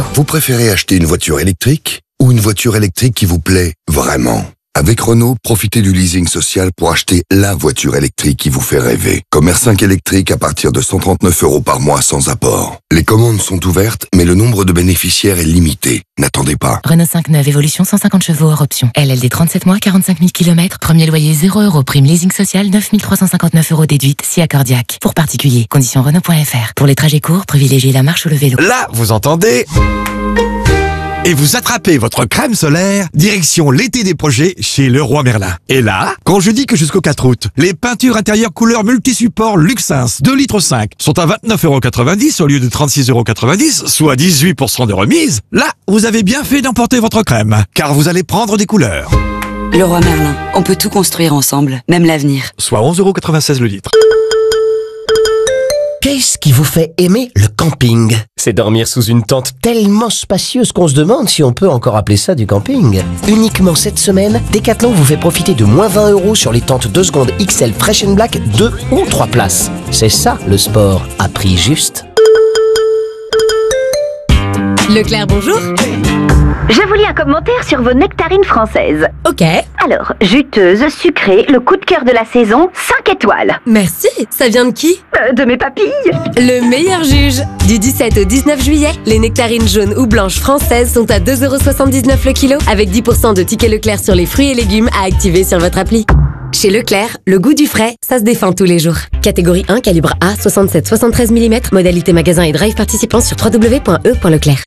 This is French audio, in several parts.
Renault. Vous préférez acheter une voiture électrique ou une voiture électrique qui vous plaît vraiment ? Avec Renault, profitez du leasing social pour acheter la voiture électrique qui vous fait rêver. Comme R5 électrique à partir de 139 € par mois sans apport. Les commandes sont ouvertes, mais le nombre de bénéficiaires est limité. N'attendez pas. Renault 5 neuve, évolution 150 chevaux hors option. LLD 37 mois, 45 000 km. Premier loyer 0 €. Prime leasing social 9 359 € déduite si accordiaque. Pour particulier, conditions Renault.fr. Pour les trajets courts, privilégiez la marche ou le vélo. Là, vous entendez ? Et vous attrapez votre crème solaire, direction l'été des projets chez Leroy Merlin. Et là, quand je dis que jusqu'au 4 août, les peintures intérieures couleur multisupport Luxins 2,5 litres sont à 29,90 € au lieu de 36,90 €, soit 18% de remise, là, vous avez bien fait d'emporter votre crème, car vous allez prendre des couleurs. Leroy Merlin, on peut tout construire ensemble, même l'avenir. Soit 11,96 € le litre. Qu'est-ce qui vous fait aimer le camping ? C'est dormir sous une tente tellement spacieuse qu'on se demande si on peut encore appeler ça du camping. Uniquement cette semaine, Decathlon vous fait profiter de moins 20 € sur les tentes 2 secondes XL Fresh & Black 2 ou 3 places. C'est ça le sport à prix juste. Leclerc, bonjour. Je vous lis un commentaire sur vos nectarines françaises. Ok. Alors, juteuse, sucrée, le coup de cœur de la saison, 5 étoiles. Merci. Ça vient de qui ? De mes papilles. Le meilleur juge. Du 17 au 19 juillet, les nectarines jaunes ou blanches françaises sont à 2,79 € le kilo, avec 10% de tickets Leclerc sur les fruits et légumes à activer sur votre appli. Chez Leclerc, le goût du frais, ça se défend tous les jours. Catégorie 1, calibre A, 67-73 mm, modalité magasin et drive participant sur www.e.leclerc.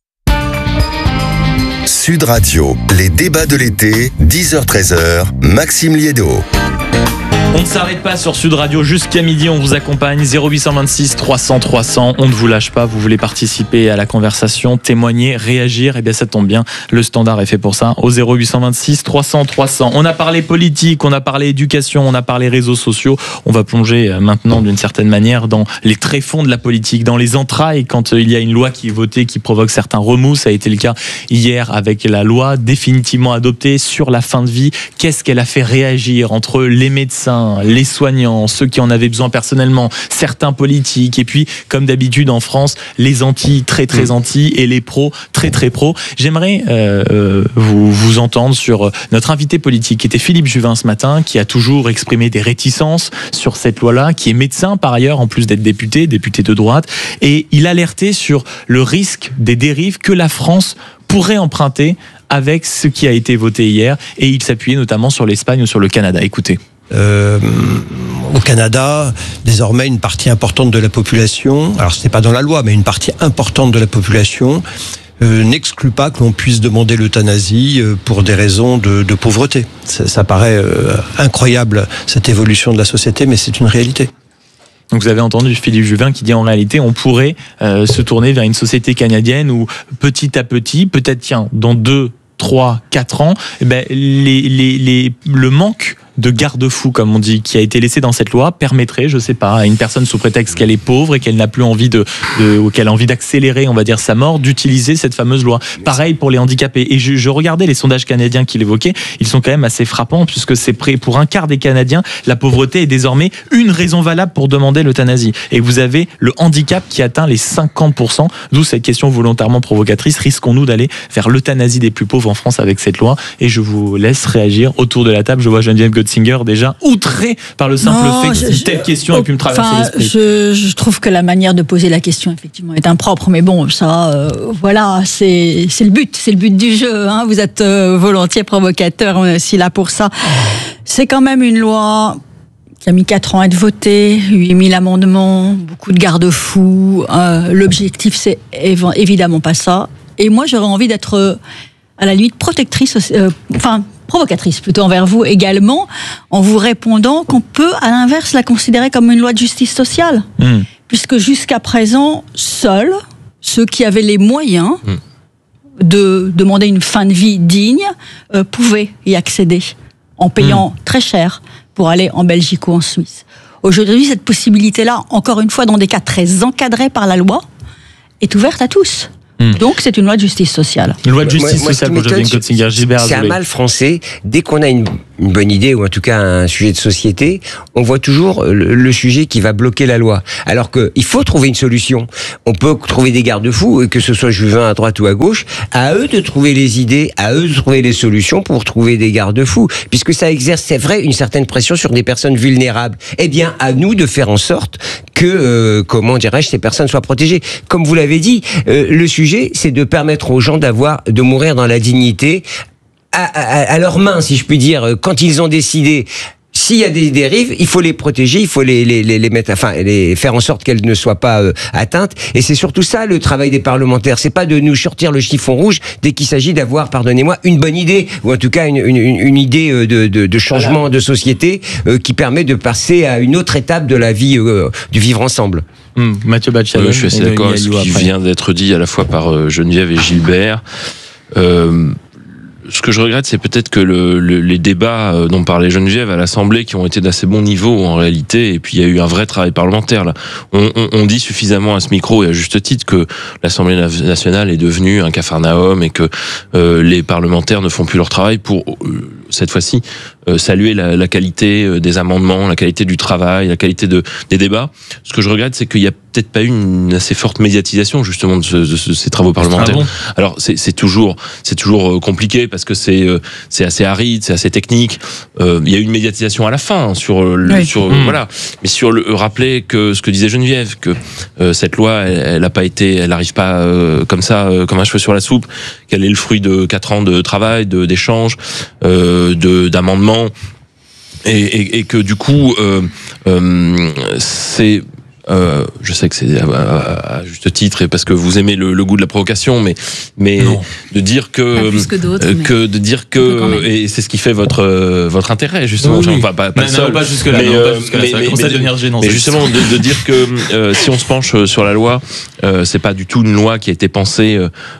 Sud Radio, les débats de l'été, 10h-13h, Maxime Liédo. On ne s'arrête pas sur Sud Radio jusqu'à midi, on vous accompagne 0826 300 300, on ne vous lâche pas, vous voulez participer à la conversation, témoigner, réagir, et bien ça tombe bien, le standard est fait pour ça, au 0826 300 300. On a parlé politique, on a parlé éducation, on a parlé réseaux sociaux, on va plonger maintenant d'une certaine manière dans les tréfonds de la politique, dans les entrailles, quand il y a une loi qui est votée, qui provoque certains remous, ça a été le cas hier avec la loi définitivement adoptée sur la fin de vie. Qu'est-ce qu'elle a fait réagir entre les médecins, les soignants, ceux qui en avaient besoin personnellement, certains politiques, et puis, comme d'habitude en France, les anti, très très anti, et les pros, très très pros. J'aimerais vous entendre sur notre invité politique, qui était Philippe Juvin ce matin, qui a toujours exprimé des réticences sur cette loi-là, qui est médecin par ailleurs, en plus d'être député de droite, et il alertait sur le risque des dérives que la France pourrait emprunter avec ce qui a été voté hier, et il s'appuyait notamment sur l'Espagne ou sur le Canada. Écoutez. Au Canada, désormais, une partie importante de la population, alors ce n'est pas dans la loi, mais une partie importante de la population n'exclut pas que l'on puisse demander l'euthanasie pour des raisons de pauvreté. Ça paraît incroyable, cette évolution de la société, mais c'est une réalité. Donc vous avez entendu Philippe Juvin qui dit en réalité on pourrait se tourner vers une société canadienne où petit à petit, peut-être dans 2, 3, 4 ans, le manque de garde-fou, comme on dit, qui a été laissé dans cette loi, permettrait, je sais pas, à une personne sous prétexte qu'elle est pauvre et qu'elle n'a plus envie ou qu'elle a envie d'accélérer, on va dire, sa mort, d'utiliser cette fameuse loi. Pareil pour les handicapés. Et je regardais les sondages canadiens qu'il évoquait, ils sont quand même assez frappants, puisque c'est près, pour un quart des Canadiens, la pauvreté est désormais une raison valable pour demander l'euthanasie. Et vous avez le handicap qui atteint les 50%, d'où cette question volontairement provocatrice, risquons-nous d'aller vers l'euthanasie des plus pauvres en France avec cette loi? Et je vous laisse réagir autour de la table. Je vois Geneviève Singer déjà outré par le simple fait que une telle question ait pu me traverser l'esprit. Je trouve que la manière de poser la question effectivement est impropre, mais bon, ça, voilà, c'est le but du jeu. Hein. Vous êtes volontiers provocateur, on est aussi là pour ça. C'est quand même une loi qui a mis 4 ans à être votée, 8000 amendements, beaucoup de garde-fous. L'objectif, c'est évidemment pas ça. Et moi, j'aurais envie d'être à la limite protectrice, provocatrice plutôt envers vous également, en vous répondant qu'on peut à l'inverse la considérer comme une loi de justice sociale. Puisque jusqu'à présent, seuls ceux qui avaient les moyens de demander une fin de vie digne pouvaient y accéder en payant très cher pour aller en Belgique ou en Suisse. Aujourd'hui, cette possibilité-là, encore une fois dans des cas très encadrés par la loi, est ouverte à tous. Donc c'est une loi de justice sociale. Une loi de justice sociale pour Jocelyne Kotzinger. Gilbert C'est un Azoulay. mal français. Dès qu'on a une bonne idée, ou en tout cas un sujet de société, on voit toujours le sujet qui va bloquer la loi. Alors qu'il faut trouver une solution. On peut trouver des garde-fous, que ce soit Juvin à droite ou à gauche, à eux de trouver les idées, à eux de trouver les solutions pour trouver des garde-fous. Puisque ça exerce, c'est vrai, une certaine pression sur des personnes vulnérables. Eh bien, à nous de faire en sorte que, comment dirais-je, ces personnes soient protégées. Comme vous l'avez dit, le sujet, c'est de permettre aux gens de mourir dans la dignité, à leurs mains, si je puis dire, quand ils ont décidé. S'il y a des dérives, il faut les protéger, il faut les mettre, les faire en sorte qu'elles ne soient pas atteintes. Et c'est surtout ça le travail des parlementaires. C'est pas de nous sortir le chiffon rouge dès qu'il s'agit d'avoir, pardonnez-moi, une bonne idée ou en tout cas une idée de changement de société qui permet de passer à une autre étape de la vie, du vivre ensemble. Mathieu Batchalon. Je suis assez d'accord avec ce qui vient d'être dit à la fois par Geneviève et Gilbert. Ce que je regrette, c'est peut-être que les débats dont parlait Geneviève à l'Assemblée, qui ont été d'assez bon niveau en réalité, et puis il y a eu un vrai travail parlementaire là. On dit suffisamment à ce micro et à juste titre que l'Assemblée nationale est devenue un capharnaüm et que les parlementaires ne font plus leur travail pour cette fois-ci saluer la qualité des amendements, la qualité du travail, la qualité des débats. Ce que je regrette, c'est qu'il y a peut-être pas eu une assez forte médiatisation justement de ces travaux parlementaires. Alors c'est toujours compliqué parce que c'est assez aride, c'est assez technique. Il y a eu une médiatisation à la fin voilà, mais sur rappeler que ce que disait Geneviève, que cette loi elle n'arrive pas comme ça comme un cheveu sur la soupe, qu'elle est le fruit de 4 ans de travail, d'échanges, d'amendements. Et que du coup, c'est je sais que c'est à juste titre et parce que vous aimez le goût de la provocation, mais de dire que de dire que et c'est ce qui fait votre intérêt justement. Oui. Pas le seul. Pas jusque là. Mais justement de dire que si on se penche sur la loi, c'est pas du tout une loi qui a été pensée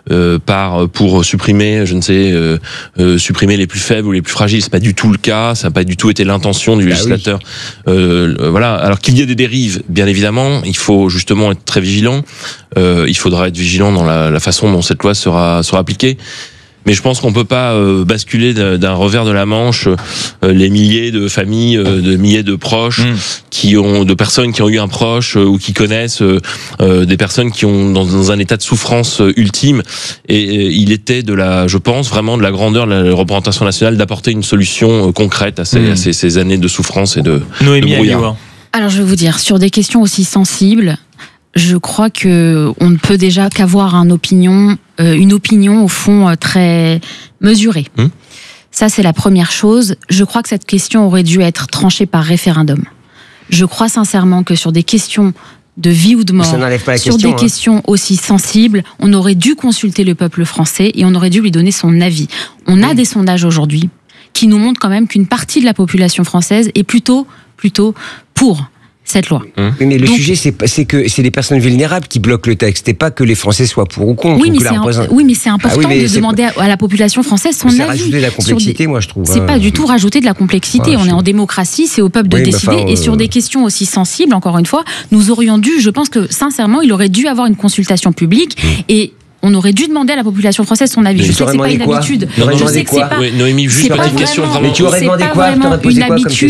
pour supprimer, supprimer les plus faibles ou les plus fragiles. C'est pas du tout le cas. Ça n'a pas du tout été l'intention du législateur. Voilà. Alors qu'il y ait des dérives, bien évidemment. Il faut justement être très vigilant. Il faudra être vigilant dans la façon dont cette loi sera appliquée. Mais je pense qu'on peut pas basculer d'un revers de la Manche les milliers de familles, de milliers de proches de personnes qui ont eu un proche ou qui connaissent des personnes qui ont dans un état de souffrance ultime. Et il était je pense vraiment de la grandeur de la représentation nationale d'apporter une solution concrète à ces années de souffrance et de brouillard. Alors je vais vous dire, sur des questions aussi sensibles, je crois que on ne peut déjà qu'avoir une opinion au fond très mesurée. Ça c'est la première chose. Je crois que cette question aurait dû être tranchée par référendum. Je crois sincèrement que sur des questions de vie ou de mort, sur des questions aussi sensibles, on aurait dû consulter le peuple français et on aurait dû lui donner son avis. On a des sondages aujourd'hui qui nous montrent quand même qu'une partie de la population française est plutôt pour cette loi. Oui, mais le sujet, c'est que c'est les personnes vulnérables qui bloquent le texte, et pas que les Français soient pour ou contre. Oui, mais c'est important de demander à la population française son avis. C'est rajouter de la complexité, moi, je trouve. C'est pas du tout rajouter de la complexité. On est en démocratie, c'est au peuple de décider. Et sur des questions aussi sensibles, encore une fois, nous aurions dû, je pense que, sincèrement, il aurait dû avoir une consultation publique et on aurait dû demander à la population française son avis. Je sais que c'est pas une habitude. Je sais que c'est pas. Noémie, juste une question vraiment. Mais tu aurais demandé quoi ? Tu aurais posé quoi comme question ?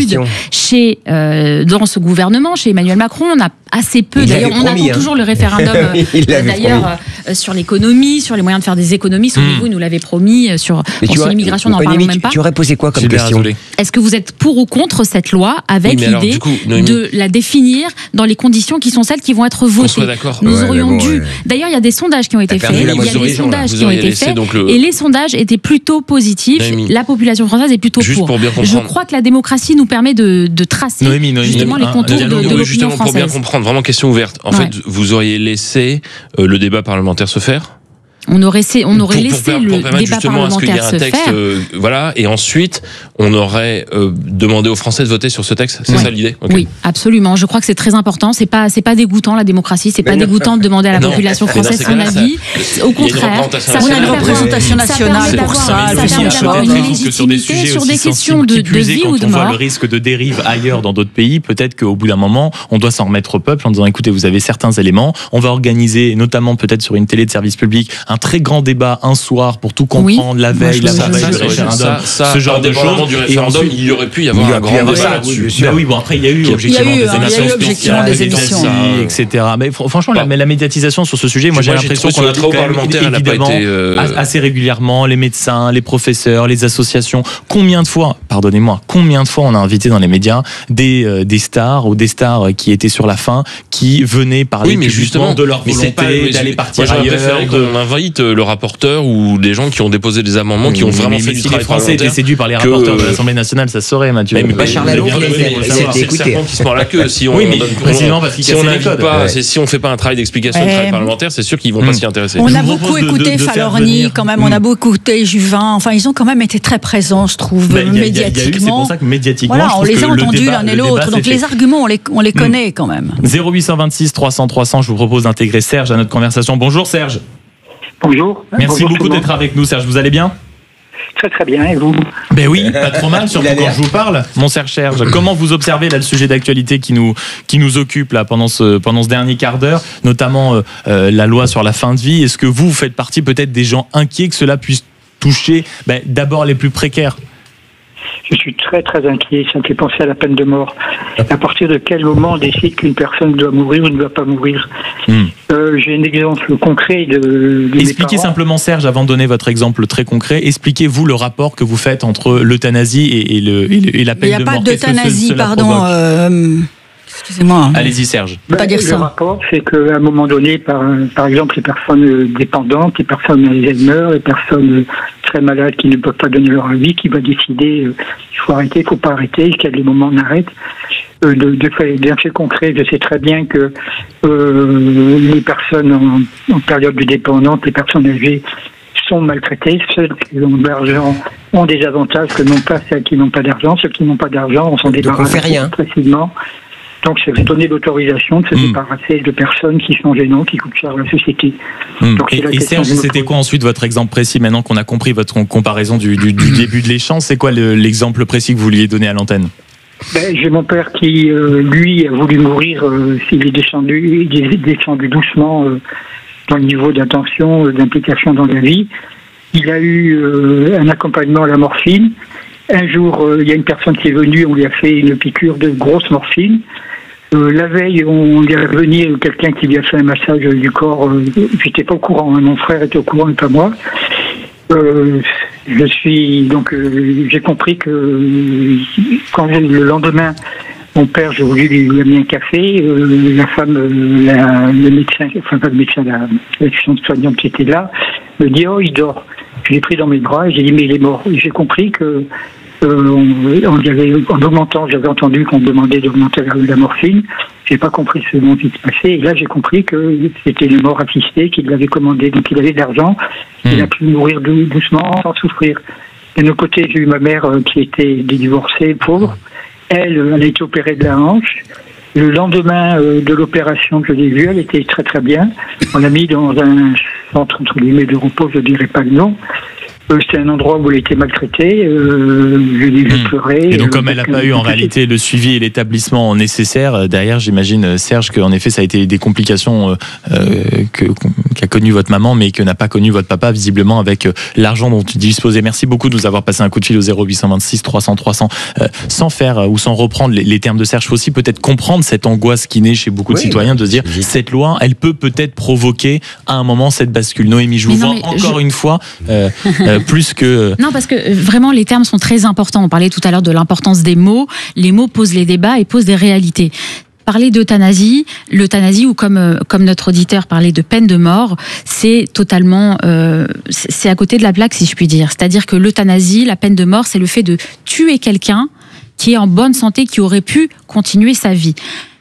Dans ce gouvernement, chez Emmanuel Macron, on a assez peu. D'ailleurs, on attend toujours le référendum. D'ailleurs, sur l'économie, sur les moyens de faire des économies. Souvenez-vous, il nous l'avait promis sur l'immigration. N'en parlons même pas. Tu aurais posé quoi comme question ? Est-ce que vous êtes pour ou contre cette loi avec l'idée de la définir dans les conditions qui sont celles qui vont être votées ? Nous aurions dû. D'ailleurs, il y a des sondages qui ont été faits. Il y a des sondages qui ont été faits et les sondages étaient plutôt positifs. La population française est plutôt pour. Je crois que la démocratie nous permet de tracer justement les contours de l'opinion française. Pour bien comprendre, vraiment question ouverte. En fait, vous auriez laissé le débat parlementaire se faire ? On aurait laissé le débat parlementaire se faire. Voilà, et ensuite, on aurait demandé aux Français de voter sur ce texte. C'est ça l'idée? Okay. Oui, absolument. Je crois que c'est très important. C'est pas dégoûtant, la démocratie. C'est pas dégoûtant de demander à la population française son avis. Au contraire, ça a une représentation nationale pour ça. Ça permet d'avoir une légitimité sur des questions de vie ou de mort. Quand on voit le risque de dérive ailleurs dans d'autres pays, peut-être qu'au bout d'un moment, on doit s'en remettre au peuple en disant, écoutez, vous avez certains éléments, on va organiser, notamment peut-être sur une télé de service public, un très grand débat un soir pour tout comprendre, la veille du référendum, ce genre de choses. Du référendum, il y aurait pu y avoir un grand débat là-dessus. Oui, bon, après, il y a eu objectivement des émissions, etc. Mais franchement, la médiatisation sur ce sujet, moi j'ai l'impression qu'on a trop évidemment assez régulièrement les médecins, les professeurs, les associations. Combien de fois on a invité dans les médias des stars ou des stars qui étaient sur la fin, qui venaient parler justement de leur volonté d'aller partir ailleurs. Moi, j'aurais préféré qu'on invite le rapporteur ou des gens qui ont déposé des amendements, qui ont vraiment fait du travail. Les Français étaient séduits par les rapporteurs de l'Assemblée nationale, ça se saurait, Mathieu. Mais pas Charles Allon, c'est le serpent qui se mord la queue. Si on fait pas un travail d'explication du travail parlementaire, c'est sûr qu'ils vont pas s'y intéresser. On a beaucoup écouté Falorni, quand même, on a beaucoup écouté Juvin, enfin ils ont quand même été très présents, je trouve, médiatiquement. C'est pour ça que médiatiquement, voilà, on les a entendus l'un et l'autre, donc les arguments, on les connaît quand même. 0826 300 300, je vous propose d'intégrer Serge à notre conversation. Bonjour Serge. Bonjour. Merci beaucoup d'être avec nous, Serge. Vous allez bien? Très très bien, et vous? Ben oui, pas trop mal, surtout quand je vous parle, mon cher Serge. Comment vous observez là le sujet d'actualité qui nous occupe là pendant ce dernier quart d'heure, notamment la loi sur la fin de vie? Est-ce que vous faites partie peut-être des gens inquiets que cela puisse toucher d'abord les plus précaires? Je suis très très inquiet, ça me fait penser à la peine de mort. À partir de quel moment on décide qu'une personne doit mourir ou ne doit pas mourir? J'ai un exemple concret de Expliquez simplement, Serge, avant de donner votre exemple très concret, expliquez-vous le rapport que vous faites entre l'euthanasie et la peine de mort. Il n'y a pas d'euthanasie, pardon. Excusez-moi. Allez-y, Serge. Pas dire ça. Le rapport, c'est qu'à un moment donné, par exemple, les personnes dépendantes, les personnes Alzheimer, les personnes très malades qui ne peuvent pas donner leur avis, qui va décider il faut arrêter, il faut pas arrêter, quel est le moment on arrête. D'un fait concret, je sais très bien que les personnes en période de dépendance, les personnes âgées, sont maltraités. Ceux qui ont de l'argent ont des avantages que n'ont pas ceux qui n'ont pas d'argent. Ceux qui n'ont pas d'argent, on s'en débarrasse facilement. Donc, c'est donner l'autorisation de se débarrasser de personnes qui sont gênantes, qui coûtent cher à la société. Donc, et Serge, c'était quoi ensuite votre exemple précis, maintenant qu'on a compris votre comparaison du début de l'échange? C'est quoi l'exemple précis que vous vouliez donner à l'antenne? J'ai mon père qui, lui, a voulu mourir. Il est descendu doucement dans le niveau d'attention, d'implication dans la vie. Il a eu un accompagnement à la morphine. Un jour, il y a une personne qui est venue, on lui a fait une piqûre de grosse morphine. La veille, on lui a revenu quelqu'un qui lui a fait un massage du corps. J'étais pas au courant, mon frère était au courant et pas moi. J'ai compris que quand le lendemain, mon père, j'ai voulu lui amener un café. La femme, le médecin, enfin pas le médecin, l'assistante soignante qui était là, me dit il dort. Je l'ai pris dans mes bras et j'ai dit mais il est mort. Et j'ai compris que en augmentant, j'avais entendu qu'on demandait d'augmenter la morphine. J'ai pas compris ce dont il se passait. Et là, j'ai compris que c'était une mort assistée, qu'il l'avait commandé. Donc, il avait de l'argent. Il a pu mourir doucement, sans souffrir. De notre côté, j'ai eu ma mère qui était divorcée, pauvre. Elle a été opérée de la hanche. Le lendemain de l'opération que j'ai vue, elle était très très bien. On l'a mis dans un centre entre guillemets de repos, je dirais pas le nom. C'était un endroit où elle était maltraitée. Je l'ai vu pleurer. Et donc, comme elle n'a pas eu en réalité le suivi et l'établissement nécessaire, derrière, j'imagine, Serge, qu'en effet, ça a été des complications qu'a connu votre maman, mais que n'a pas connu votre papa, visiblement, avec l'argent dont il disposait. Merci beaucoup de nous avoir passé un coup de fil au 0826 300 300. Sans faire ou sans reprendre les termes de Serge, il faut aussi peut-être comprendre cette angoisse qui naît chez beaucoup de citoyens de se dire cette loi, elle peut peut-être provoquer à un moment cette bascule. Noémie, je vous vois encore une fois. Plus que... Non, parce que vraiment, les termes sont très importants. On parlait tout à l'heure de l'importance des mots. Les mots posent les débats et posent des réalités. Parler d'euthanasie, l'euthanasie, ou comme notre auditeur parlait de peine de mort, c'est totalement... c'est à côté de la plaque, si je puis dire. C'est-à-dire que l'euthanasie, la peine de mort, c'est le fait de tuer quelqu'un qui est en bonne santé, qui aurait pu continuer sa vie.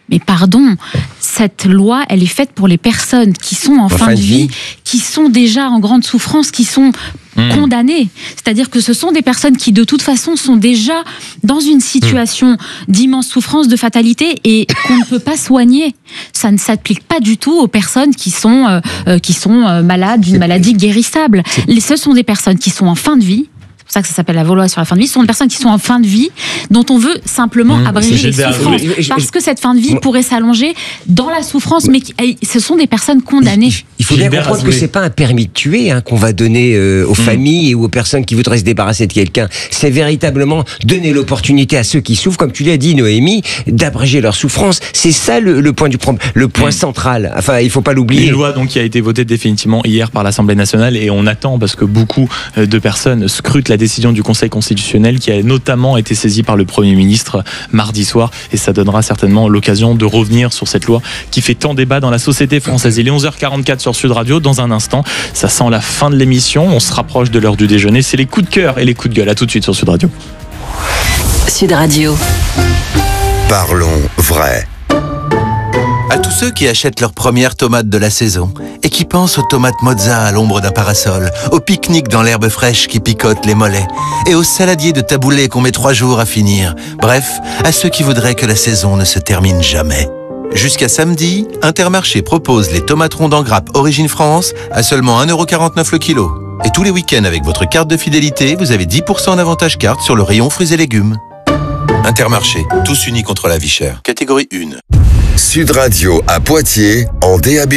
Mais pardon, cette loi, elle est faite pour les personnes qui sont en fin de vie, qui sont déjà en grande souffrance, qui sont condamnées. C'est-à-dire que ce sont des personnes qui, de toute façon, sont déjà dans une situation d'immense souffrance, de fatalité, et qu'on ne peut pas soigner. Ça ne s'applique pas du tout aux personnes qui sont malades d'une maladie guérissable. Ce sont des personnes qui sont en fin de vie. C'est pour ça que ça s'appelle la loi sur la fin de vie. Ce sont des personnes qui sont en fin de vie, dont on veut simplement abréger les souffrances. Parce que cette fin de vie pourrait s'allonger dans la souffrance, mais ce sont des personnes condamnées. Il faut bien comprendre que c'est pas un permis de tuer qu'on va donner aux familles ou aux personnes qui voudraient se débarrasser de quelqu'un. C'est véritablement donner l'opportunité à ceux qui souffrent, comme tu l'as dit, Noémie, d'abréger leur souffrance. C'est ça le point du problème, le point central. Enfin, il faut pas l'oublier. Une loi donc qui a été votée définitivement hier par l'Assemblée nationale, et on attend parce que beaucoup de personnes scrutent la décision du Conseil constitutionnel, qui a notamment été saisie par le Premier ministre mardi soir, et ça donnera certainement l'occasion de revenir sur cette loi qui fait tant débat dans la société française. Il est 11h44 sur Sud Radio. Dans un instant, ça sent la fin de l'émission, on se rapproche de l'heure du déjeuner, c'est les coups de cœur et les coups de gueule. À tout de suite sur Sud Radio. Sud Radio. Parlons vrai. À tous ceux qui achètent leurs premières tomates de la saison et qui pensent aux tomates mozza à l'ombre d'un parasol, au pique-nique dans l'herbe fraîche qui picote les mollets et aux saladiers de taboulé qu'on met 3 jours à finir. Bref, à ceux qui voudraient que la saison ne se termine jamais. Jusqu'à samedi, Intermarché propose les tomates rondes en grappe Origine France à seulement 1,49€ le kilo. Et tous les week-ends avec votre carte de fidélité, vous avez 10% d'avantage carte sur le rayon fruits et légumes. Intermarché, tous unis contre la vie chère. Catégorie 1. Sud Radio à Poitiers en DAB+.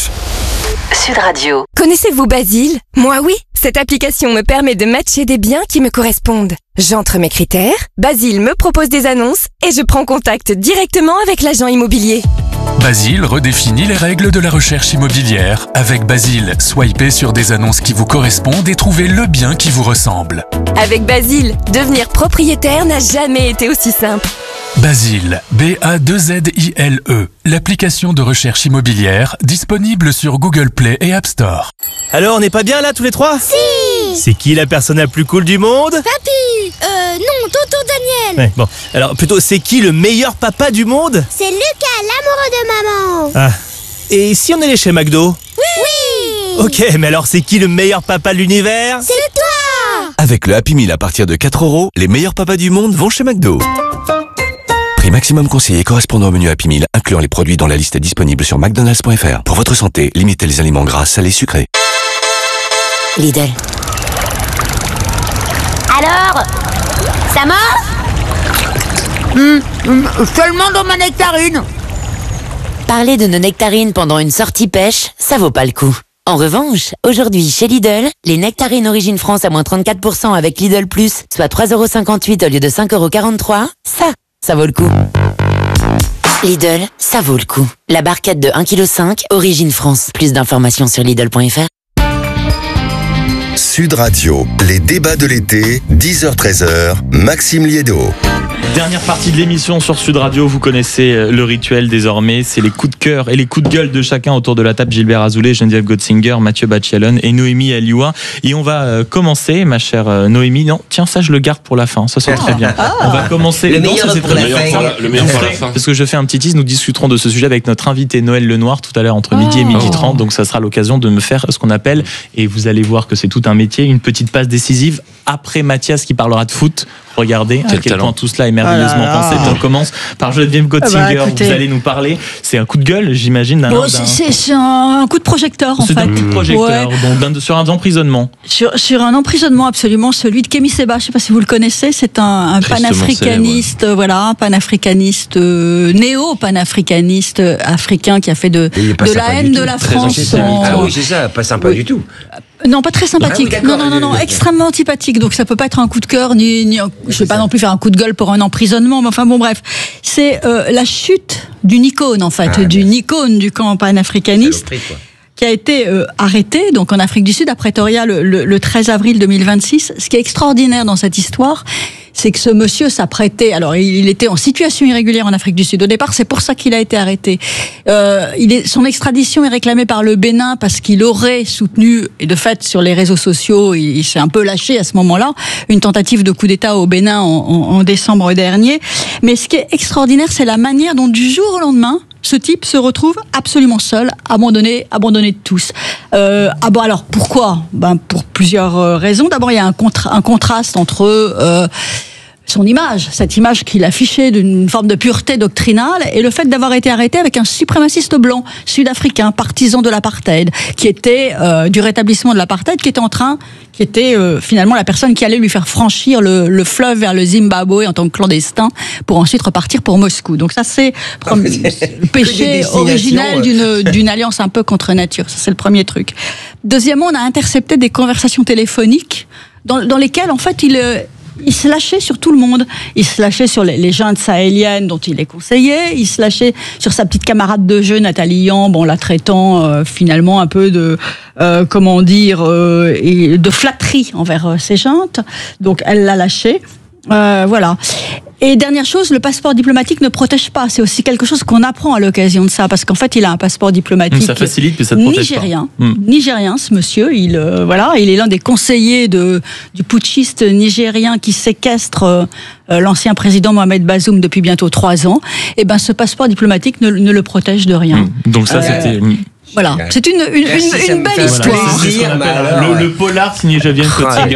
Sud Radio. Connaissez-vous Basile? Moi oui. Cette application me permet de matcher des biens qui me correspondent. J'entre mes critères, Basile me propose des annonces et je prends contact directement avec l'agent immobilier. Basile redéfinit les règles de la recherche immobilière. Avec Basile, swipez sur des annonces qui vous correspondent et trouvez le bien qui vous ressemble. Avec Basile, devenir propriétaire n'a jamais été aussi simple. Basile, B-A-2-Z-I-L-E, l'application de recherche immobilière disponible sur Google Play et App Store. Alors, on n'est pas bien là tous les trois? Si! C'est qui la personne la plus cool du monde? Papy! Non, Tonton Daniel! Ouais, bon, alors plutôt, c'est qui le meilleur papa du monde? C'est Lucas, l'amoureux de maman! Ah, et si on allait chez McDo? Oui! Ok, mais alors c'est qui le meilleur papa de l'univers? C'est toi! Avec le Happy Meal à partir de 4€, les meilleurs papas du monde vont chez McDo. Prix maximum conseillé correspondant au menu Happy Meal, incluant les produits dans la liste disponible sur McDonald's.fr. Pour votre santé, limitez les aliments gras, salés, sucrés. Lidl. Alors? Ça marche? Seulement dans ma nectarine. Parler de nos nectarines pendant une sortie pêche, ça vaut pas le coup. En revanche, aujourd'hui chez Lidl, les nectarines Origine France à moins 34% avec Lidl Plus, soit 3,58€ au lieu de 5,43€, ça vaut le coup. Lidl, ça vaut le coup. La barquette de 1,5 kg, Origine France. Plus d'informations sur Lidl.fr. Sud Radio, les débats de l'été, 10h-13h, Maxime Liédo. Dernière partie de l'émission sur Sud Radio, vous connaissez le rituel désormais, c'est les coups de cœur et les coups de gueule de chacun autour de la table. Gilbert Azoulay, Geneviève Gotzinger, Mathieu Bacchialone et Noémie Alioua. Et on va commencer, ma chère Noémie. Non, tiens, ça je le garde pour la fin, ça c'est très bien. On va commencer. Le meilleur pour la fin. Parce que je fais un petit tease, nous discuterons de ce sujet avec notre invité Noël Lenoir tout à l'heure entre midi et midi 30. Donc ça sera l'occasion de me faire ce qu'on appelle, et vous allez voir que c'est tout un métier, une petite passe décisive après Mathias qui parlera de foot. Regardez à quel point tout cela est merveilleusement pensé. On commence par Geneviève Gotzinger. Vous allez nous parler. C'est un coup de gueule, j'imagine. C'est un coup de projecteur, en fait. C'est un coup de projecteur, donc sur un emprisonnement. Sur un emprisonnement, absolument. Celui de Kémy Séba, je ne sais pas si vous le connaissez. C'est un panafricaniste, un panafricaniste, néo-panafricaniste africain qui a fait de la haine de la France. Ah oui, c'est ça, pas sympa du tout. Non, pas très sympathique. Non, extrêmement antipathique. Donc ça peut pas être un coup de cœur, ni je vais pas non plus faire un coup de gueule pour un emprisonnement. Mais enfin bon, bref, c'est la chute d'une icône en fait, d'une icône du camp panafricaniste. Qui a été arrêté donc en Afrique du Sud à Pretoria le 13 avril 2026. Ce qui est extraordinaire dans cette histoire, c'est que ce monsieur s'apprêtait. Alors, il était en situation irrégulière en Afrique du Sud. Au départ, c'est pour ça qu'il a été arrêté. Son extradition est réclamée par le Bénin parce qu'il aurait soutenu, et de fait, sur les réseaux sociaux, il s'est un peu lâché à ce moment-là, une tentative de coup d'État au Bénin en décembre dernier. Mais ce qui est extraordinaire, c'est la manière dont, du jour au lendemain, ce type se retrouve absolument seul, abandonné de tous. Alors pourquoi ? Pour plusieurs raisons. D'abord, il y a un contraste entre son image, cette image qu'il affichait d'une forme de pureté doctrinale, et le fait d'avoir été arrêté avec un suprémaciste blanc sud-africain, partisan de l'apartheid, qui était du rétablissement de l'apartheid, qui était finalement la personne qui allait lui faire franchir le fleuve vers le Zimbabwe en tant que clandestin, pour ensuite repartir pour Moscou. Donc ça, c'est le péché originel d'une alliance un peu contre nature. Ça, c'est le premier truc. Deuxièmement, on a intercepté des conversations téléphoniques dans lesquelles, en fait, il se lâchait sur tout le monde. Il se lâchait sur les juntes sahéliennes dont il est conseiller. Il se lâchait sur sa petite camarade de jeu, Nathalie Yamb, la traitant finalement un peu de flatterie envers ses juntes. Donc elle l'a lâché. Voilà. Et dernière chose, le passeport diplomatique ne protège pas. C'est aussi quelque chose qu'on apprend à l'occasion de ça, parce qu'en fait, il a un passeport diplomatique. Ça facilite, mais ça ne protège nigérien. pas. Nigérien, ce monsieur. Il est l'un des conseillers du putschiste nigérien qui séquestre l'ancien président Mohamed Bazoum depuis bientôt 3 ans. Et ce passeport diplomatique ne le protège de rien. Donc ça, c'était... Voilà, c'est une belle histoire. Le polar signé Geneviève Cotigre,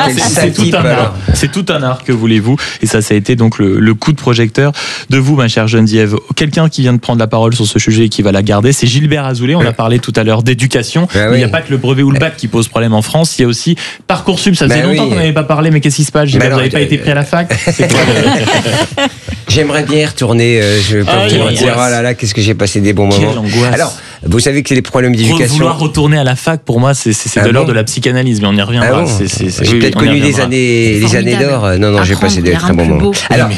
c'est tout un art, que voulez-vous. Et ça a été donc le coup de projecteur de vous, ma chère Geneviève. Quelqu'un qui vient de prendre la parole sur ce sujet et qui va la garder, c'est Gilbert Azoulay. On a parlé tout à l'heure d'éducation. Il n'y a pas que le brevet ou le bac qui pose problème en France, il y a aussi Parcoursup. Ça faisait longtemps qu'on n'avait pas parlé, mais qu'est-ce qui se passe, Gilbert? Vous n'avez pas été pris à la fac? C'est quoi J'aimerais bien y retourner. Je vais pas vous dire, oh là là, qu'est-ce que j'ai passé des bons moments. Alors, vous savez que c'est les problèmes d'éducation. Vouloir retourner à la fac, pour moi, c'est de l'ordre de la psychanalyse, mais on y reviendra. J'ai peut-être connu les années d'or. Non, j'ai passé des très bons moments. Alors,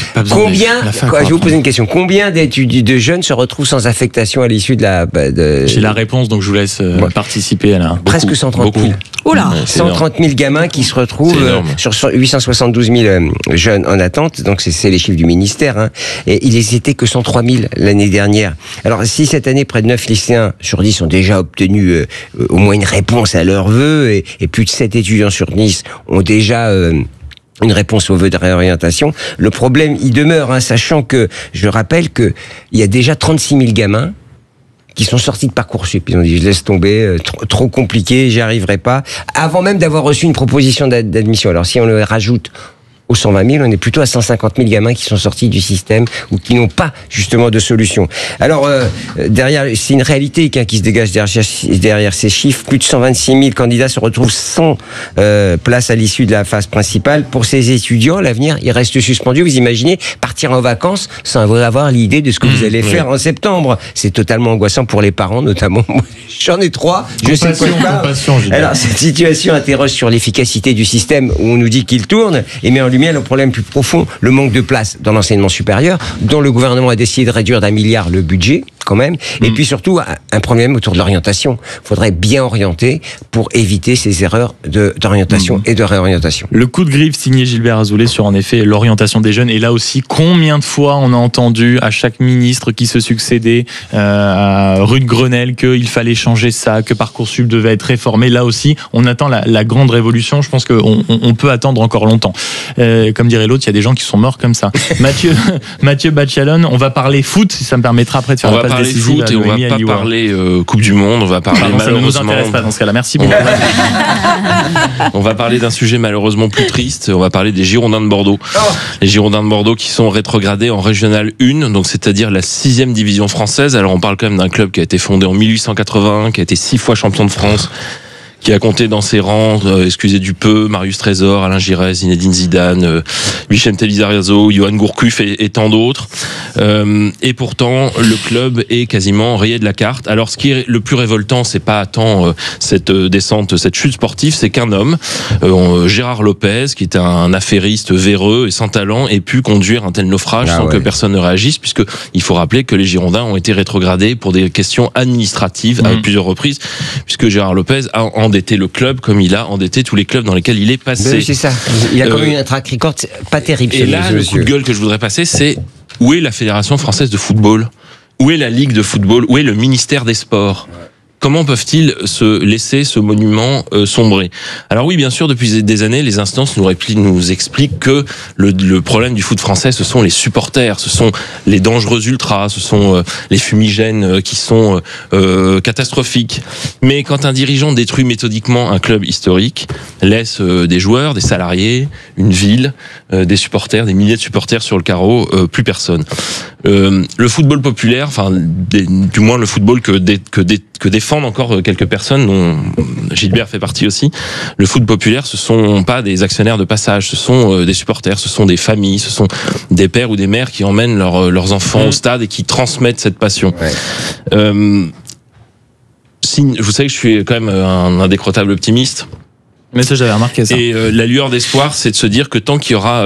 je vais vous poser une question. Combien de jeunes se retrouvent sans affectation à l'issue de la... J'ai la réponse, donc je vous laisse participer à la... Presque 130 000. Oula, 130 000 gamins qui se retrouvent sur 872 000 jeunes en attente. Donc, c'est les chiffres du ministère. Et il n'était que 103 000 l'année dernière. Alors, si cette année, près de 9 lycéens sur 10 ont déjà obtenu au moins une réponse à leurs vœux, et plus de 7 étudiants sur 10 ont déjà une réponse aux vœux de réorientation, le problème, il demeure, sachant que, je rappelle qu'il y a déjà 36 000 gamins qui sont sortis de Parcoursup. Ils ont dit, je laisse tomber, trop compliqué, j'y arriverai pas, avant même d'avoir reçu une proposition d'admission. Alors, si on le rajoute aux 120 000, on est plutôt à 150 000 gamins qui sont sortis du système ou qui n'ont pas justement de solution. Alors derrière, c'est une réalité qui se dégage derrière ces chiffres. Plus de 126 000 candidats se retrouvent sans place à l'issue de la phase principale. Pour ces étudiants, l'avenir, il reste suspendu. Vous imaginez partir en vacances sans avoir l'idée de ce que vous allez faire en septembre. C'est totalement angoissant pour les parents, notamment. J'en ai 3. Je sais quoi je parle. Alors cette situation interroge sur l'efficacité du système où on nous dit qu'il tourne et met en lumière le problème plus profond, le manque de place dans l'enseignement supérieur, dont le gouvernement a décidé de réduire d'1 milliard le budget, quand même, et puis surtout un problème autour de l'orientation. Il faudrait bien orienter pour éviter ces erreurs d'orientation et de réorientation. Le coup de griffe signé Gilbert Azoulay sur, en effet, l'orientation des jeunes. Et là aussi, combien de fois on a entendu à chaque ministre qui se succédait à rue de Grenelle qu'il fallait changer ça, que Parcoursup devait être réformé. Là aussi, on attend la grande révolution. Je pense qu'on peut attendre encore longtemps. Comme dirait l'autre, il y a des gens qui sont morts comme ça. Mathieu Bachalon, on va parler foot, si ça me permettra après de faire la passe décisive. On va parler foot et on va pas parler Coupe du Monde, on va parler malheureusement... Ça ne nous intéresse pas dans ce cas-là, merci beaucoup. On va parler d'un sujet malheureusement plus triste, on va parler des Girondins de Bordeaux. Les Girondins de Bordeaux qui sont rétrogradés en Régionale 1, donc c'est-à-dire la 6e division française. Alors on parle quand même d'un club qui a été fondé en 1881, qui a été 6 fois champion de France, qui a compté dans ses rangs, excusez du peu, Marius Trésor, Alain Giresse, Zinedine Zidane, Vicente Lizarazo, Johan Gourcuff et tant d'autres. Et pourtant, le club est quasiment rayé de la carte. Alors, ce qui est le plus révoltant, c'est pas tant cette descente, cette chute sportive, c'est qu'un homme, Gérard Lopez, qui était un affairiste véreux et sans talent, ait pu conduire un tel naufrage sans que personne ne réagisse, puisque il faut rappeler que les Girondins ont été rétrogradés pour des questions administratives à plusieurs reprises, puisque Gérard Lopez a endetté le club comme il a endetté tous les clubs dans lesquels il est passé. C'est ça. Il a quand même eu un track record pas terrible. Et là, le coup de gueule que je voudrais passer, c'est où est la Fédération française de football ? Où est la Ligue de football ? Où est le ministère des Sports ? Comment peuvent-ils se laisser ce monument sombrer ? Alors oui, bien sûr, depuis des années, les instances nous expliquent que le problème du foot français, ce sont les supporters, ce sont les dangereux ultras, ce sont les fumigènes qui sont catastrophiques. Mais quand un dirigeant détruit méthodiquement un club historique, laisse des joueurs, des salariés, une ville, des supporters, des milliers de supporters sur le carreau, plus personne. Le football populaire, enfin, du moins le football que défendent encore quelques personnes, dont Gilbert fait partie aussi. Le foot populaire, ce sont pas des actionnaires de passage, ce sont des supporters, ce sont des familles, ce sont des pères ou des mères qui emmènent leurs enfants au stade et qui transmettent cette passion. Vous savez que je suis quand même un indécrottable optimiste. Mais ça, j'avais remarqué ça. Et la lueur d'espoir, c'est de se dire que tant qu'il y aura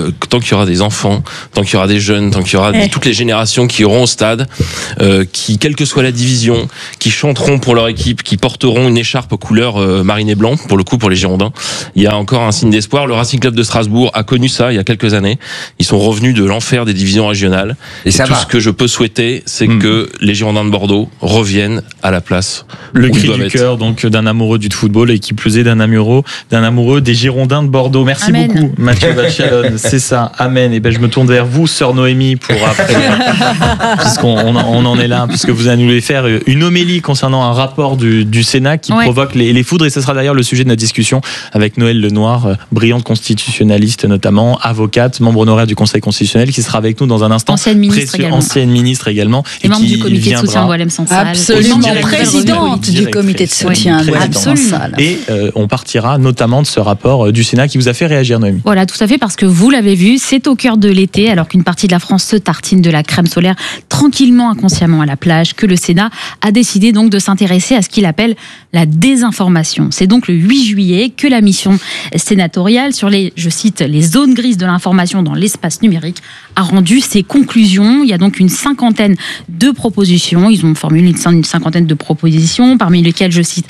des enfants, tant qu'il y aura des jeunes, tant qu'il y aura toutes les générations qui iront au stade, qui, quelle que soit la division, qui chanteront pour leur équipe, qui porteront une écharpe aux couleurs marine et blanc, pour le coup, pour les Girondins, il y a encore un signe d'espoir. Le Racing Club de Strasbourg a connu ça il y a quelques années. Ils sont revenus de l'enfer des divisions régionales. Et ça tout ce que je peux souhaiter, c'est que les Girondins de Bordeaux reviennent à la place. Le cri du cœur, donc, d'un amoureux du football et qui plus est d'un amoureux des Girondins de Bordeaux. Merci beaucoup, Mathieu Bachalone. C'est ça, amen. Et je me tourne vers vous, sœur Noémie, pour après, puisqu'on en est là, puisque vous allez nous faire une homélie concernant un rapport du Sénat qui provoque les foudres. Et ce sera d'ailleurs le sujet de notre discussion avec Noëlle Lenoir, brillante constitutionnaliste notamment, avocate, membre honoraire du Conseil constitutionnel, qui sera avec nous dans un instant. Ancienne ministre également. Et membre du comité de soutien Boilem Sansal. Absolument, présidente du comité de soutien Boilem Sansal. Et on partira notamment de ce rapport du Sénat qui vous a fait réagir, Noémie. Voilà, tout à fait, parce que vous l'avez vu, c'est au cœur de l'été, alors qu'une partie de la France se tartine de la crème solaire tranquillement, inconsciemment à la plage, que le Sénat a décidé donc de s'intéresser à ce qu'il appelle la désinformation. C'est donc le 8 juillet que la mission sénatoriale sur je cite, les zones grises de l'information dans l'espace numérique a rendu ses conclusions. Il y a donc une cinquantaine de propositions. Ils ont formulé une cinquantaine de propositions, parmi lesquelles, je cite,